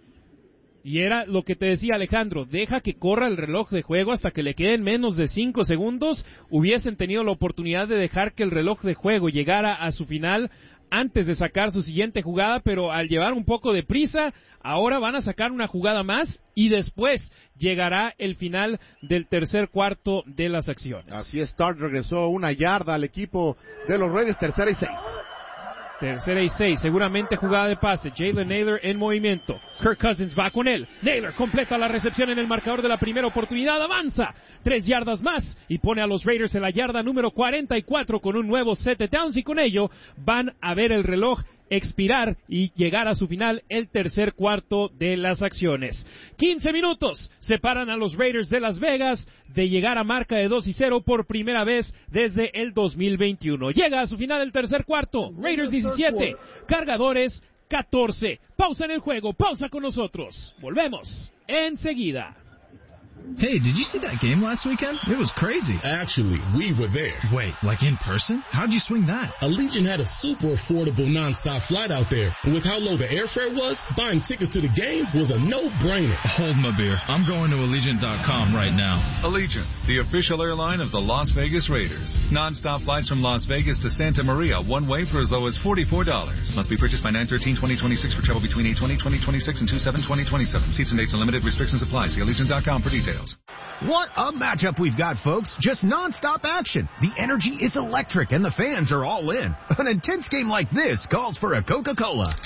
Y era lo que te decía Alejandro, deja que corra el reloj de juego hasta que le queden menos de cinco segundos. Hubiesen tenido la oportunidad de dejar que el reloj de juego llegara a su final antes de sacar su siguiente jugada, pero al llevar un poco de prisa, ahora van a sacar una jugada más y después llegará el final del tercer cuarto de las acciones. Así es, Start regresó una yarda al equipo de los Raiders, tercera y seis. Tercera y seis, seguramente jugada de pase. Jalen Naylor en movimiento. Kirk Cousins va con él. Naylor completa la recepción en el marcador de la primera oportunidad. Avanza tres yardas más y pone a los Raiders en la yarda número cuarenta y cuatro con un nuevo set de downs, y con ello van a ver el reloj expirar y llegar a su final el tercer cuarto de las acciones. quince minutos separan a los Raiders de Las Vegas de llegar a marca de dos y cero por primera vez desde el dos mil veintiuno. Llega a su final el tercer cuarto. Raiders diecisiete, Cargadores catorce. Pausa en el juego, pausa con nosotros. Volvemos enseguida. Hey, did you see that game last weekend? It was crazy. Actually, we were there. Wait, like in person? How'd you swing that? Allegiant had a super affordable nonstop flight out there. And with how low the airfare was, buying tickets to the game was a no-brainer. Hold my beer. I'm going to Allegiant dot com right now. Allegiant, the official airline of the Las Vegas Raiders. Nonstop flights from Las Vegas to Santa Maria, one way for as low as forty-four dollars. Must be purchased by nine thirteen twenty twenty-six for travel between eight twenty twenty twenty-six and two seven twenty twenty-seven. Seats and dates and limited restrictions apply. See Allegiant dot com for details. What a matchup we've got, folks. Just non-stop action. The energy is electric and the fans are all in. An intense game like this calls for a Coca-Cola.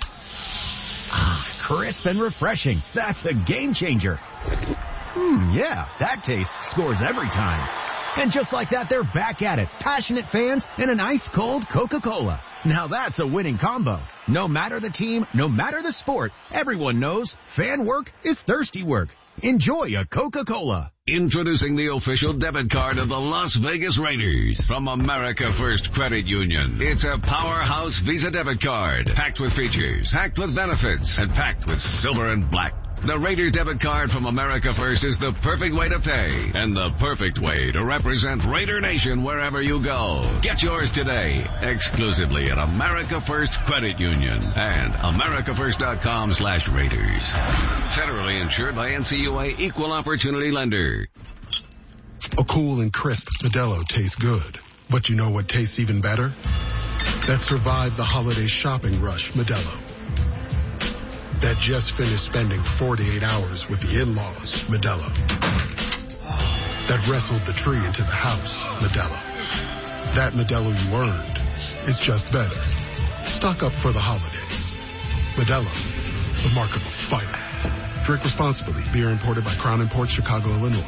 Ah, crisp and refreshing. That's a game changer. Hmm, yeah, that taste scores every time. And just like that, they're back at it. Passionate fans and an ice-cold Coca-Cola. Now that's a winning combo. No matter the team, no matter the sport, everyone knows fan work is thirsty work. Enjoy a Coca-Cola. Introducing the official debit card of the Las Vegas Raiders from America First Credit Union. It's a powerhouse Visa debit card, packed with features, packed with benefits, and packed with silver and black. The Raiders debit card from America First is the perfect way to pay and the perfect way to represent Raider Nation wherever you go. Get yours today, exclusively at America First Credit Union and America First dot com slash Raiders. Federally insured by N C U A Equal Opportunity Lender. A cool and crisp Modelo tastes good, but you know what tastes even better? That survived the holiday shopping rush, Modelo. That just finished spending forty-eight hours with the in-laws, Modelo. That wrestled the tree into the house, Modelo. That Modelo you earned is just better. Stock up for the holidays. Modelo, the mark of a fighter. Drink responsibly. Beer imported by Crown Imports, Chicago, Illinois.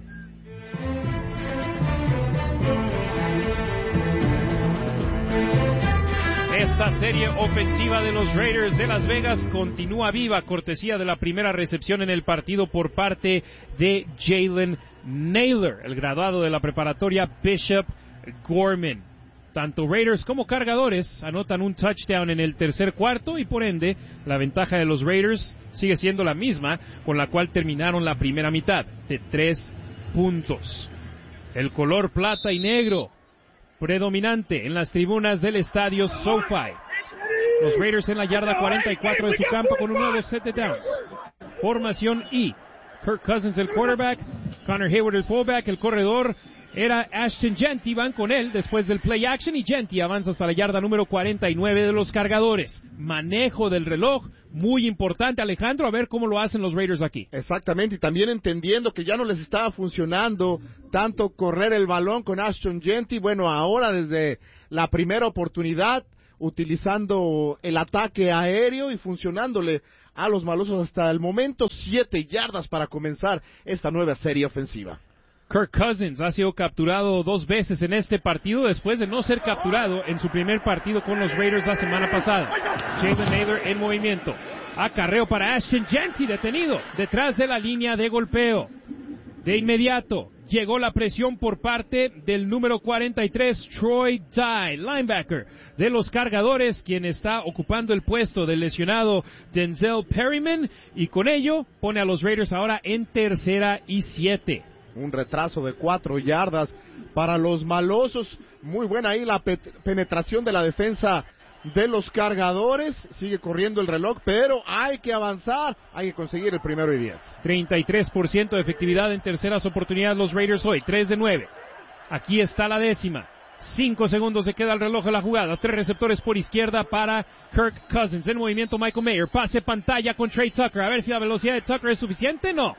Esta serie ofensiva de los Raiders de Las Vegas continúa viva, cortesía de la primera recepción en el partido por parte de Jalen Nailor, el graduado de la preparatoria Bishop Gorman. Tanto Raiders como cargadores anotan un touchdown en el tercer cuarto y por ende la ventaja de los Raiders sigue siendo la misma con la cual terminaron la primera mitad, de tres puntos. El color plata y negro predominante en las tribunas del estadio SoFi. Los Raiders en la yarda cuarenta y cuatro de su campo con un nuevo set de downs. Formación I. Kirk Cousins el quarterback, Connor Hayward el fullback, el corredor era Ashton Jeanty, van con él después del play action y Jeanty avanza hasta la yarda número cuarenta y nueve de los cargadores. Manejo del reloj, muy importante, Alejandro, a ver cómo lo hacen los Raiders aquí. Exactamente, y también entendiendo que ya no les estaba funcionando tanto correr el balón con Ashton Jeanty, bueno, ahora desde la primera oportunidad, utilizando el ataque aéreo y funcionándole a los malosos hasta el momento, siete yardas para comenzar esta nueva serie ofensiva. Kirk Cousins ha sido capturado dos veces en este partido después de no ser capturado en su primer partido con los Raiders la semana pasada. Jalen Nailor en movimiento. Acarreo para Ashton Jeanty, detenido detrás de la línea de golpeo. De inmediato llegó la presión por parte del número cuarenta y tres, Troy Dye, linebacker de los cargadores, quien está ocupando el puesto del lesionado Denzel Perryman, y con ello pone a los Raiders ahora en tercera y siete. Un retraso de cuatro yardas para los malosos. Muy buena ahí la pe- penetración de la defensa de los cargadores. Sigue corriendo el reloj, pero hay que avanzar. Hay que conseguir el primero y diez. treinta y tres por ciento de efectividad en terceras oportunidades los Raiders hoy. tres de nueve. Aquí está la décima. Cinco segundos se queda el reloj de la jugada. Tres receptores por izquierda para Kirk Cousins. En movimiento Michael Mayer. Pase pantalla con Trey Tucker. A ver si la velocidad de Tucker es suficiente. No.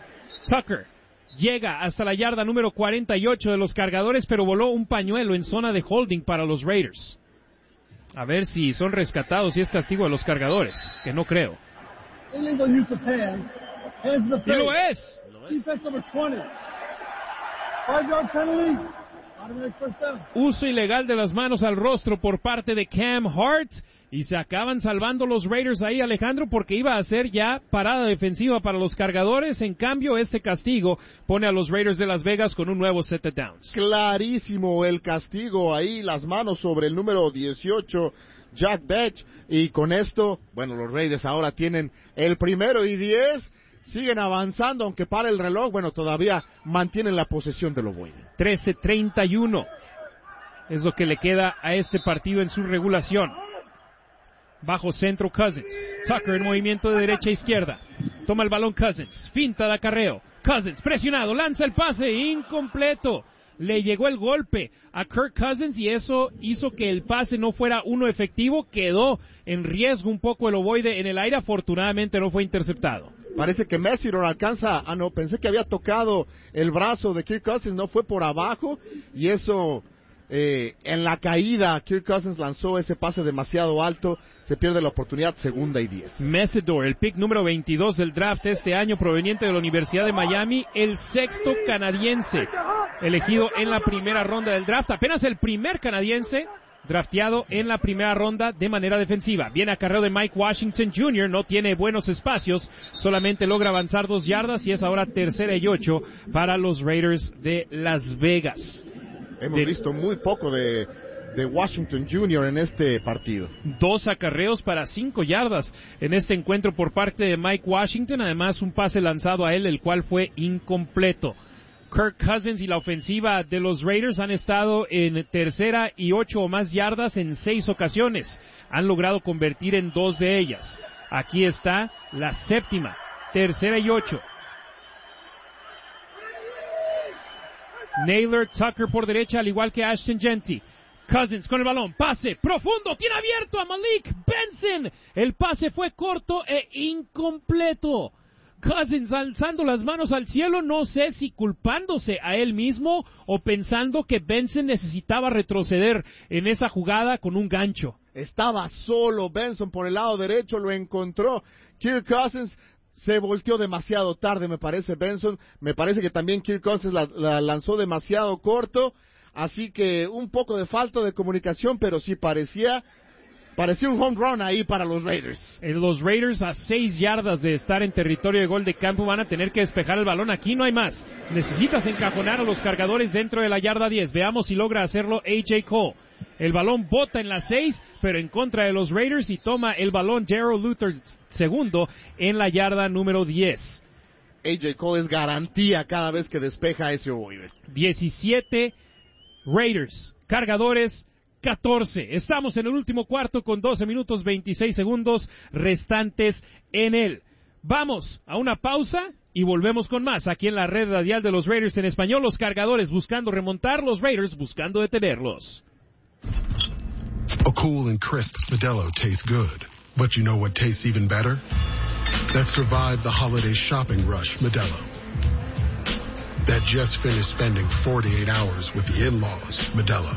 Tucker llega hasta la yarda número cuarenta y ocho de los cargadores, pero voló un pañuelo en zona de holding para los Raiders. A ver si son rescatados y es castigo de los cargadores, que no creo. Y lo es. Uso ilegal de las manos al rostro por parte de Cam Hart. Y se acaban salvando los Raiders ahí, Alejandro, porque iba a ser ya parada defensiva para los cargadores. En cambio, este castigo pone a los Raiders de Las Vegas con un nuevo set de downs. Clarísimo el castigo ahí, las manos sobre el número dieciocho, Jack Betch. Y con esto, bueno, los Raiders ahora tienen el primero y diez. Siguen avanzando, aunque para el reloj, bueno, todavía mantienen la posesión del ovoide. trece treinta y uno es lo que le queda a este partido en su regulación. Bajo centro Cousins. Tucker en movimiento de derecha a izquierda. Toma el balón Cousins. Finta de acarreo. Cousins presionado. Lanza el pase. Incompleto. Le llegó el golpe a Kirk Cousins y eso hizo que el pase no fuera uno efectivo. Quedó en riesgo un poco el ovoide en el aire. Afortunadamente no fue interceptado. Parece que Messidor alcanza. Ah, no, pensé que había tocado el brazo de Kirk Cousins. No, fue por abajo. Y eso... Eh, en la caída, Kirk Cousins lanzó ese pase demasiado alto, se pierde la oportunidad, segunda y diez. Messidor, el pick número veintidós del draft este año, proveniente de la Universidad de Miami, el sexto canadiense elegido en la primera ronda del draft, apenas el primer canadiense drafteado en la primera ronda de manera defensiva. Viene acarreo de Mike Washington junior, no tiene buenos espacios, solamente logra avanzar dos yardas y es ahora tercera y ocho para los Raiders de Las Vegas. Hemos de, visto muy poco de, de Washington junior en este partido. Dos acarreos para cinco yardas en este encuentro por parte de Mike Washington. Además, un pase lanzado a él, el cual fue incompleto. Kirk Cousins y la ofensiva de los Raiders han estado en tercera y ocho o más yardas en seis ocasiones. Han logrado convertir en dos de ellas. Aquí está la séptima, tercera y ocho. Nailor, Tucker por derecha, al igual que Ashton Jeanty. Cousins con el balón, pase profundo, tiene abierto a Malik Benson. El pase fue corto e incompleto. Cousins alzando las manos al cielo, no sé si culpándose a él mismo o pensando que Benson necesitaba retroceder en esa jugada con un gancho. estaba solo Benson por el lado derecho, lo encontró Kirk Cousins, se volteó demasiado tarde, me parece Benson, me parece que también Kirk Cousins la, la lanzó demasiado corto, así que un poco de falta de comunicación, pero sí parecía... Parecía un home run ahí para los Raiders. Los Raiders a seis yardas de estar en territorio de gol de campo van a tener que despejar el balón. Aquí no hay más. Necesitas encajonar a los cargadores dentro de la yarda diez. Veamos si logra hacerlo A J Cole. El balón bota en la seis, pero en contra de los Raiders y toma el balón Darrell Luther segundo en la yarda número diez. A J Cole es garantía cada vez que despeja ese ovoide. diecisiete Raiders. Cargadores catorce. Estamos en el último cuarto con doce minutos veintiséis segundos restantes en él. Vamos a una pausa y volvemos con más aquí en la red radial de los Raiders en español. Los cargadores buscando remontar, los Raiders buscando detenerlos. A cool and crisp Modelo tastes good, but you know what tastes even better? That survived the holiday shopping rush, Modelo. That just finished spending forty-eight hours with the in-laws, Modelo.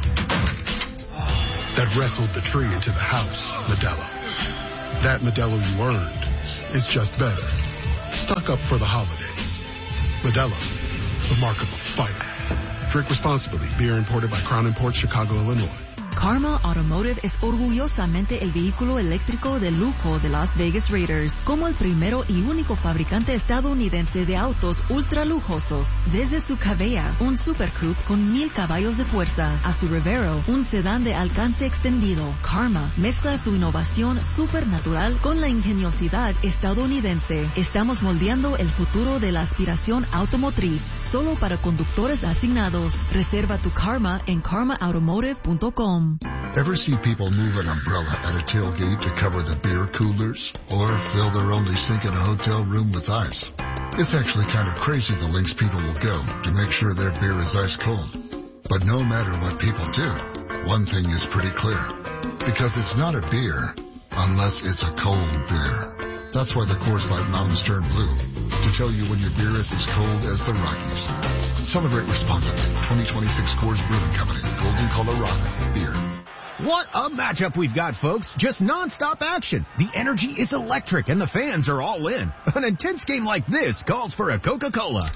That wrestled the tree into the house, Modelo. That Modelo you earned is just better. Stock up for the holidays. Modelo, the mark of a fighter. Drink responsibly. Beer imported by Crown Imports, Chicago, Illinois. Karma Automotive es orgullosamente el vehículo eléctrico de lujo de Las Vegas Raiders, como el primero y único fabricante estadounidense de autos ultra lujosos. Desde su Cavea, un Super Coupe con mil caballos de fuerza, a su Revero, un sedán de alcance extendido, Karma mezcla su innovación supernatural con la ingeniosidad estadounidense. Estamos moldeando el futuro de la aspiración automotriz, solo para conductores asignados. Reserva tu Karma en karma automotive punto com. Ever see people move an umbrella at a tailgate to cover the beer coolers? Or fill their only sink in a hotel room with ice? It's actually kind of crazy the lengths people will go to make sure their beer is ice cold. But no matter what people do, one thing is pretty clear. Because it's not a beer unless it's a cold beer. That's why the Coors Light Mountains turn blue, to tell you when your beer is as cold as the Rockies. Celebrate responsibly. twenty twenty-six Coors Brewing Company, Golden, Colorado. Beer. What a matchup we've got, folks. Just non-stop action. The energy is electric and the fans are all in. An intense game like this calls for a Coca-Cola.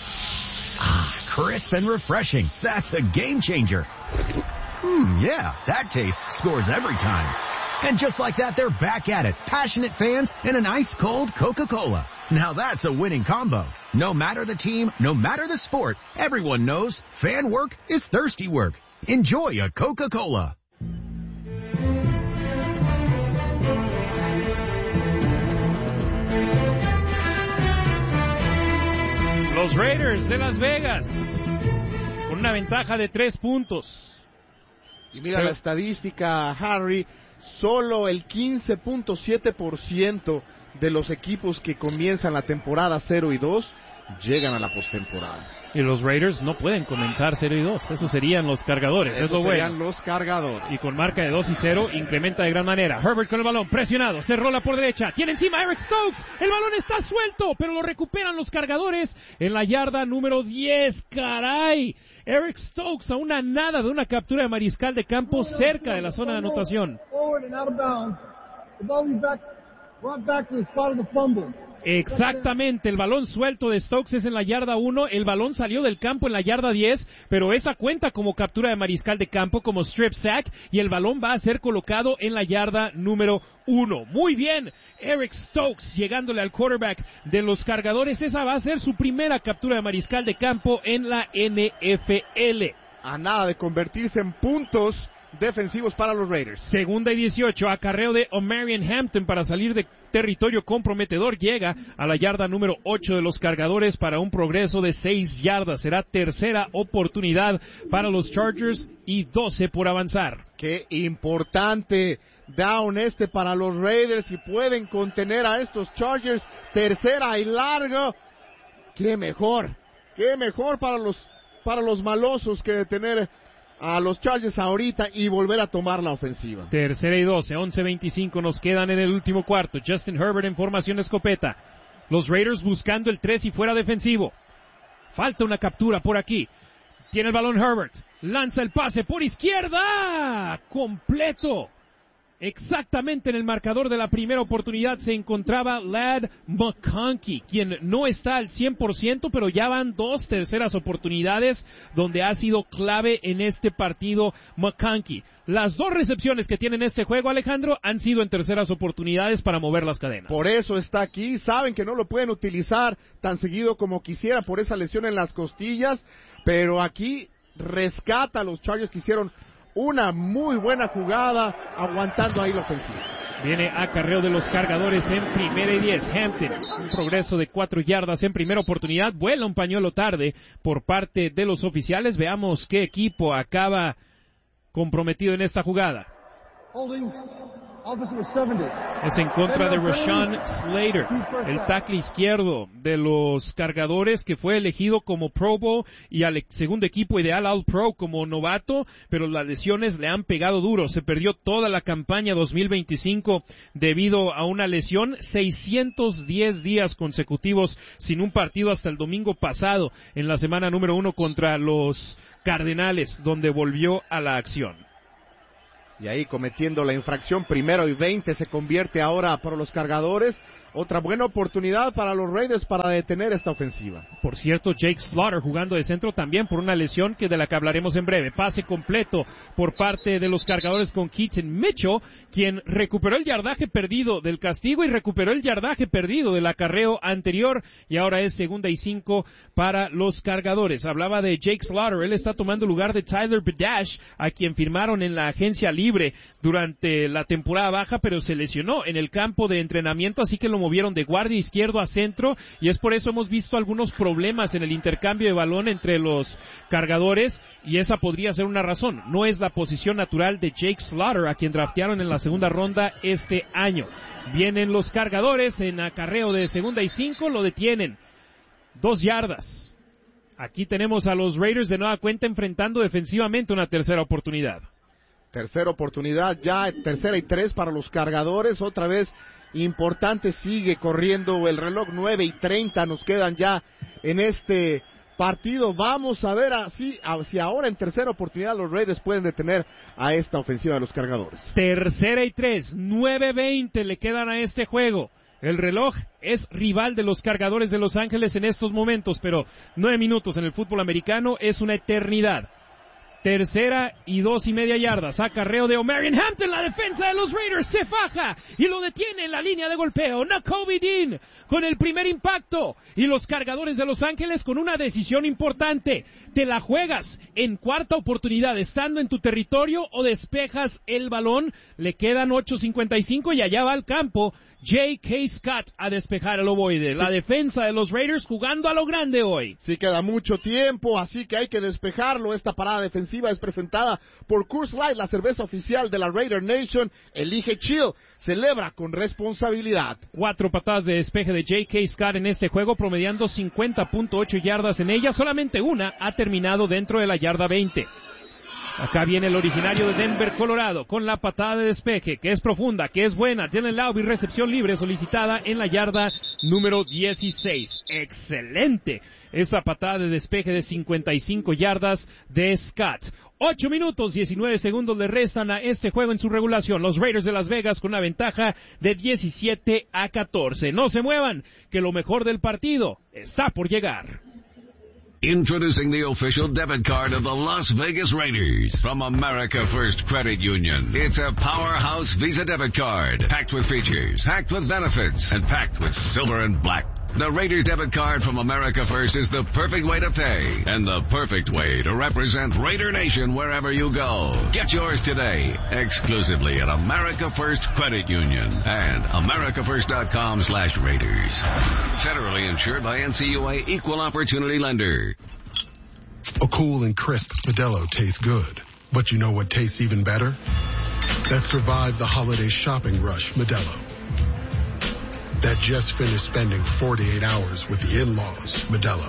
Ah, crisp and refreshing. That's a game changer. Hmm, yeah, that taste scores every time. And just like that, they're back at it. Passionate fans and an ice-cold Coca-Cola. Now that's a winning combo. No matter the team, no matter the sport, everyone knows fan work is thirsty work. Enjoy a Coca-Cola. Los Raiders de Las Vegas con una ventaja de tres puntos. Y mira Pero... la estadística, Harry. Solo el quince punto siete por ciento de los equipos que comienzan la temporada cero y dos llegan a la postemporada. Y los Raiders no pueden comenzar cero y dos. Esos serían los cargadores. Esos es lo serían bueno. los cargadores. Y con marca de dos y cero incrementa de gran manera. Herbert con el balón presionado. Se rola por derecha. Tiene encima a Eric Stokes. El balón está suelto, pero lo recuperan los cargadores en la yarda número diez. ¡Caray! Eric Stokes a una nada de una captura de mariscal de campo cerca de la zona de anotación. Exactamente, el balón suelto de Stokes es en la yarda uno, el balón salió del campo en la yarda diez, pero esa cuenta como captura de mariscal de campo, como strip sack, y el balón va a ser colocado en la yarda número uno. Muy bien, Eric Stokes llegándole al quarterback de los cargadores, esa va a ser su primera captura de mariscal de campo en la N F L. A nada de convertirse en puntos defensivos para los Raiders. Segunda y dieciocho, acarreo de Omarion Hampton para salir de territorio comprometedor, llega a la yarda número ocho de los cargadores para un progreso de seis yardas. Será tercera oportunidad para los Chargers y doce por avanzar. Qué importante down este para los Raiders, si pueden contener a estos Chargers. Tercera y largo. Qué mejor, qué mejor para los para los malosos que detener a los Chargers ahorita y volver a tomar la ofensiva. Tercera y doce, once veinticinco nos quedan en el último cuarto. Justin Herbert en formación escopeta. Los Raiders buscando el tres y fuera defensivo. Falta una captura por aquí. Tiene el balón Herbert. Lanza el pase por izquierda. Completo. Exactamente en el marcador de la primera oportunidad se encontraba Ladd McConkey, quien no está al cien por ciento, pero ya van dos terceras oportunidades donde ha sido clave en este partido McConkey. Las dos recepciones que tiene en este juego, Alejandro, han sido en terceras oportunidades para mover las cadenas. Por eso está aquí, saben que no lo pueden utilizar tan seguido como quisiera por esa lesión en las costillas, pero aquí rescata a los Chargers que hicieron una muy buena jugada, aguantando ahí la ofensiva. Viene acarreo de los Cargadores en primera y diez. Hampton, un progreso de cuatro yardas en primera oportunidad. Vuela un pañuelo tarde por parte de los oficiales. Veamos qué equipo acaba comprometido en esta jugada. Holding. Officer seventy. Es en contra de Rashawn Slater, el tackle izquierdo de los Cargadores, que fue elegido como Pro Bowl y al segundo equipo ideal All Pro como novato, pero las lesiones le han pegado duro. Se perdió toda la campaña dos mil veinticinco debido a una lesión, seiscientos diez días consecutivos sin un partido hasta el domingo pasado, en la semana número uno contra los Cardenales, donde volvió a la acción. Y ahí cometiendo la infracción, primero y veinte, se convierte ahora para los Cargadores. Otra buena oportunidad para los Raiders para detener esta ofensiva. Por cierto, Jake Slaughter jugando de centro también por una lesión que de la que hablaremos en breve. Pase completo por parte de los Cargadores con Keaton Mitchell, quien recuperó el yardaje perdido del castigo y recuperó el yardaje perdido del acarreo anterior, y ahora es segunda y cinco para los Cargadores. Hablaba de Jake Slaughter, él está tomando lugar de Tyler Badash, a quien firmaron en la agencia libre durante la temporada baja, pero se lesionó en el campo de entrenamiento, así que lo movieron de guardia izquierdo a centro, y es por eso hemos visto algunos problemas en el intercambio de balón entre los Cargadores, y esa podría ser una razón. No es la posición natural de Jake Slaughter, a quien draftearon en la segunda ronda este año. Vienen los Cargadores en acarreo de segunda y cinco, lo detienen. Dos yardas. Aquí tenemos a los Raiders de nueva cuenta enfrentando defensivamente una tercera oportunidad. Tercera oportunidad ya, tercera y tres para los Cargadores, otra vez importante, sigue corriendo el reloj, nueve y treinta nos quedan ya en este partido. Vamos a ver así, si ahora en tercera oportunidad los Raiders pueden detener a esta ofensiva de los Cargadores. Tercera y tres, nueve veinte le quedan a este juego. El reloj es rival de los Cargadores de Los Ángeles en estos momentos, pero nueve minutos en el fútbol americano es una eternidad. Tercera y dos y media yardas. Acarreo de Omarion Hampton. La defensa de los Raiders se faja y lo detiene en la línea de golpeo. Nakobe Dean con el primer impacto. Y los Cargadores de Los Ángeles con una decisión importante. ¿Te la juegas en cuarta oportunidad estando en tu territorio o despejas el balón? Le quedan ocho cincuenta y cinco y allá va al campo J K. Scott a despejar el ovoide. La defensa de los Raiders jugando a lo grande hoy. Sí, queda mucho tiempo, así que hay que despejarlo. Esta parada defensiva es presentada por Coors Light, la cerveza oficial de la Raider Nation. Elige chill, celebra con responsabilidad. Cuatro patadas de despeje de J K. Scott en este juego, promediando cincuenta punto ocho yardas en ella. Solamente una ha terminado dentro de la yarda veinte. Acá viene el originario de Denver, Colorado, con la patada de despeje, que es profunda, que es buena. Tiene el lado y recepción libre solicitada en la yarda número dieciséis. Excelente esa patada de despeje de cincuenta y cinco yardas de Scott. Ocho minutos, diecinueve segundos le restan a este juego en su regulación. Los Raiders de Las Vegas con una ventaja de diecisiete a catorce. No se muevan, que lo mejor del partido está por llegar. Introducing the official debit card of the Las Vegas Raiders from America First Credit Union. It's a powerhouse Visa debit card, packed with features, packed with benefits, and packed with silver and black. The Raiders debit card from America First is the perfect way to pay and the perfect way to represent Raider Nation wherever you go. Get yours today, exclusively at America First Credit Union and americafirst.com slash Raiders. Federally insured by N C U A Equal Opportunity Lender. A cool and crisp Modelo tastes good, but you know what tastes even better? That survived the holiday shopping rush, Modelo. That just finished spending forty-eight hours with the in-laws, Modelo.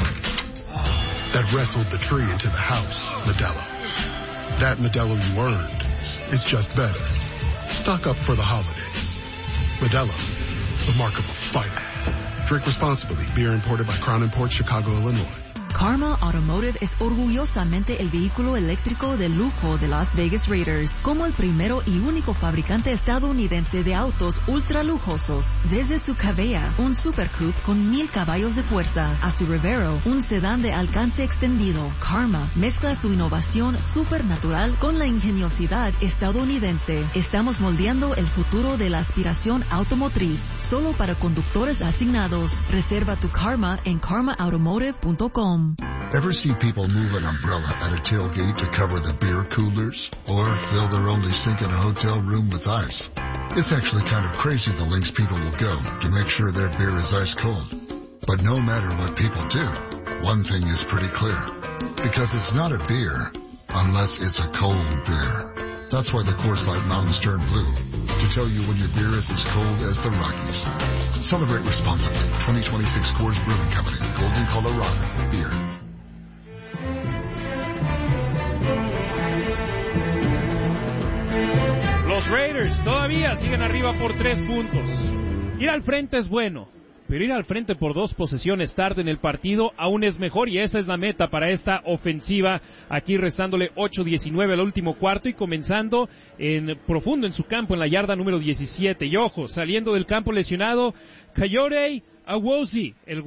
That wrestled the tree into the house, Modelo. That Modelo you earned is just better. Stock up for the holidays. Modelo, the mark of a fighter. Drink responsibly. Beer imported by Crown Imports, Chicago, Illinois. Karma Automotive es orgullosamente el vehículo eléctrico de lujo de Las Vegas Raiders, como el primero y único fabricante estadounidense de autos ultra lujosos. Desde su Cavea, un Super Coupe con mil caballos de fuerza, a su Revero, un sedán de alcance extendido, Karma mezcla su innovación supernatural con la ingeniosidad estadounidense. Estamos moldeando el futuro de la aspiración automotriz, solo para conductores asignados. Reserva tu Karma en karma automotive punto com. Ever see people move an umbrella at a tailgate to cover the beer coolers? Or fill their only sink in a hotel room with ice? It's actually kind of crazy the lengths people will go to make sure their beer is ice cold. But no matter what people do, one thing is pretty clear. Because it's not a beer unless it's a cold beer. That's why the Coors Light Mountains turn blue, to tell you when your beer is as cold as the Rockies. Celebrate responsibly. twenty twenty-six Coors Brewing Company, Golden, Colorado. Beer. Los Raiders todavía siguen arriba por tres puntos. Ir al frente es bueno, pero ir al frente por dos posesiones tarde en el partido aún es mejor, y esa es la meta para esta ofensiva, aquí restándole ocho diecinueve al último cuarto y comenzando en profundo en su campo en la yarda número diecisiete. Y ojo, saliendo del campo lesionado Kayode Awozi, el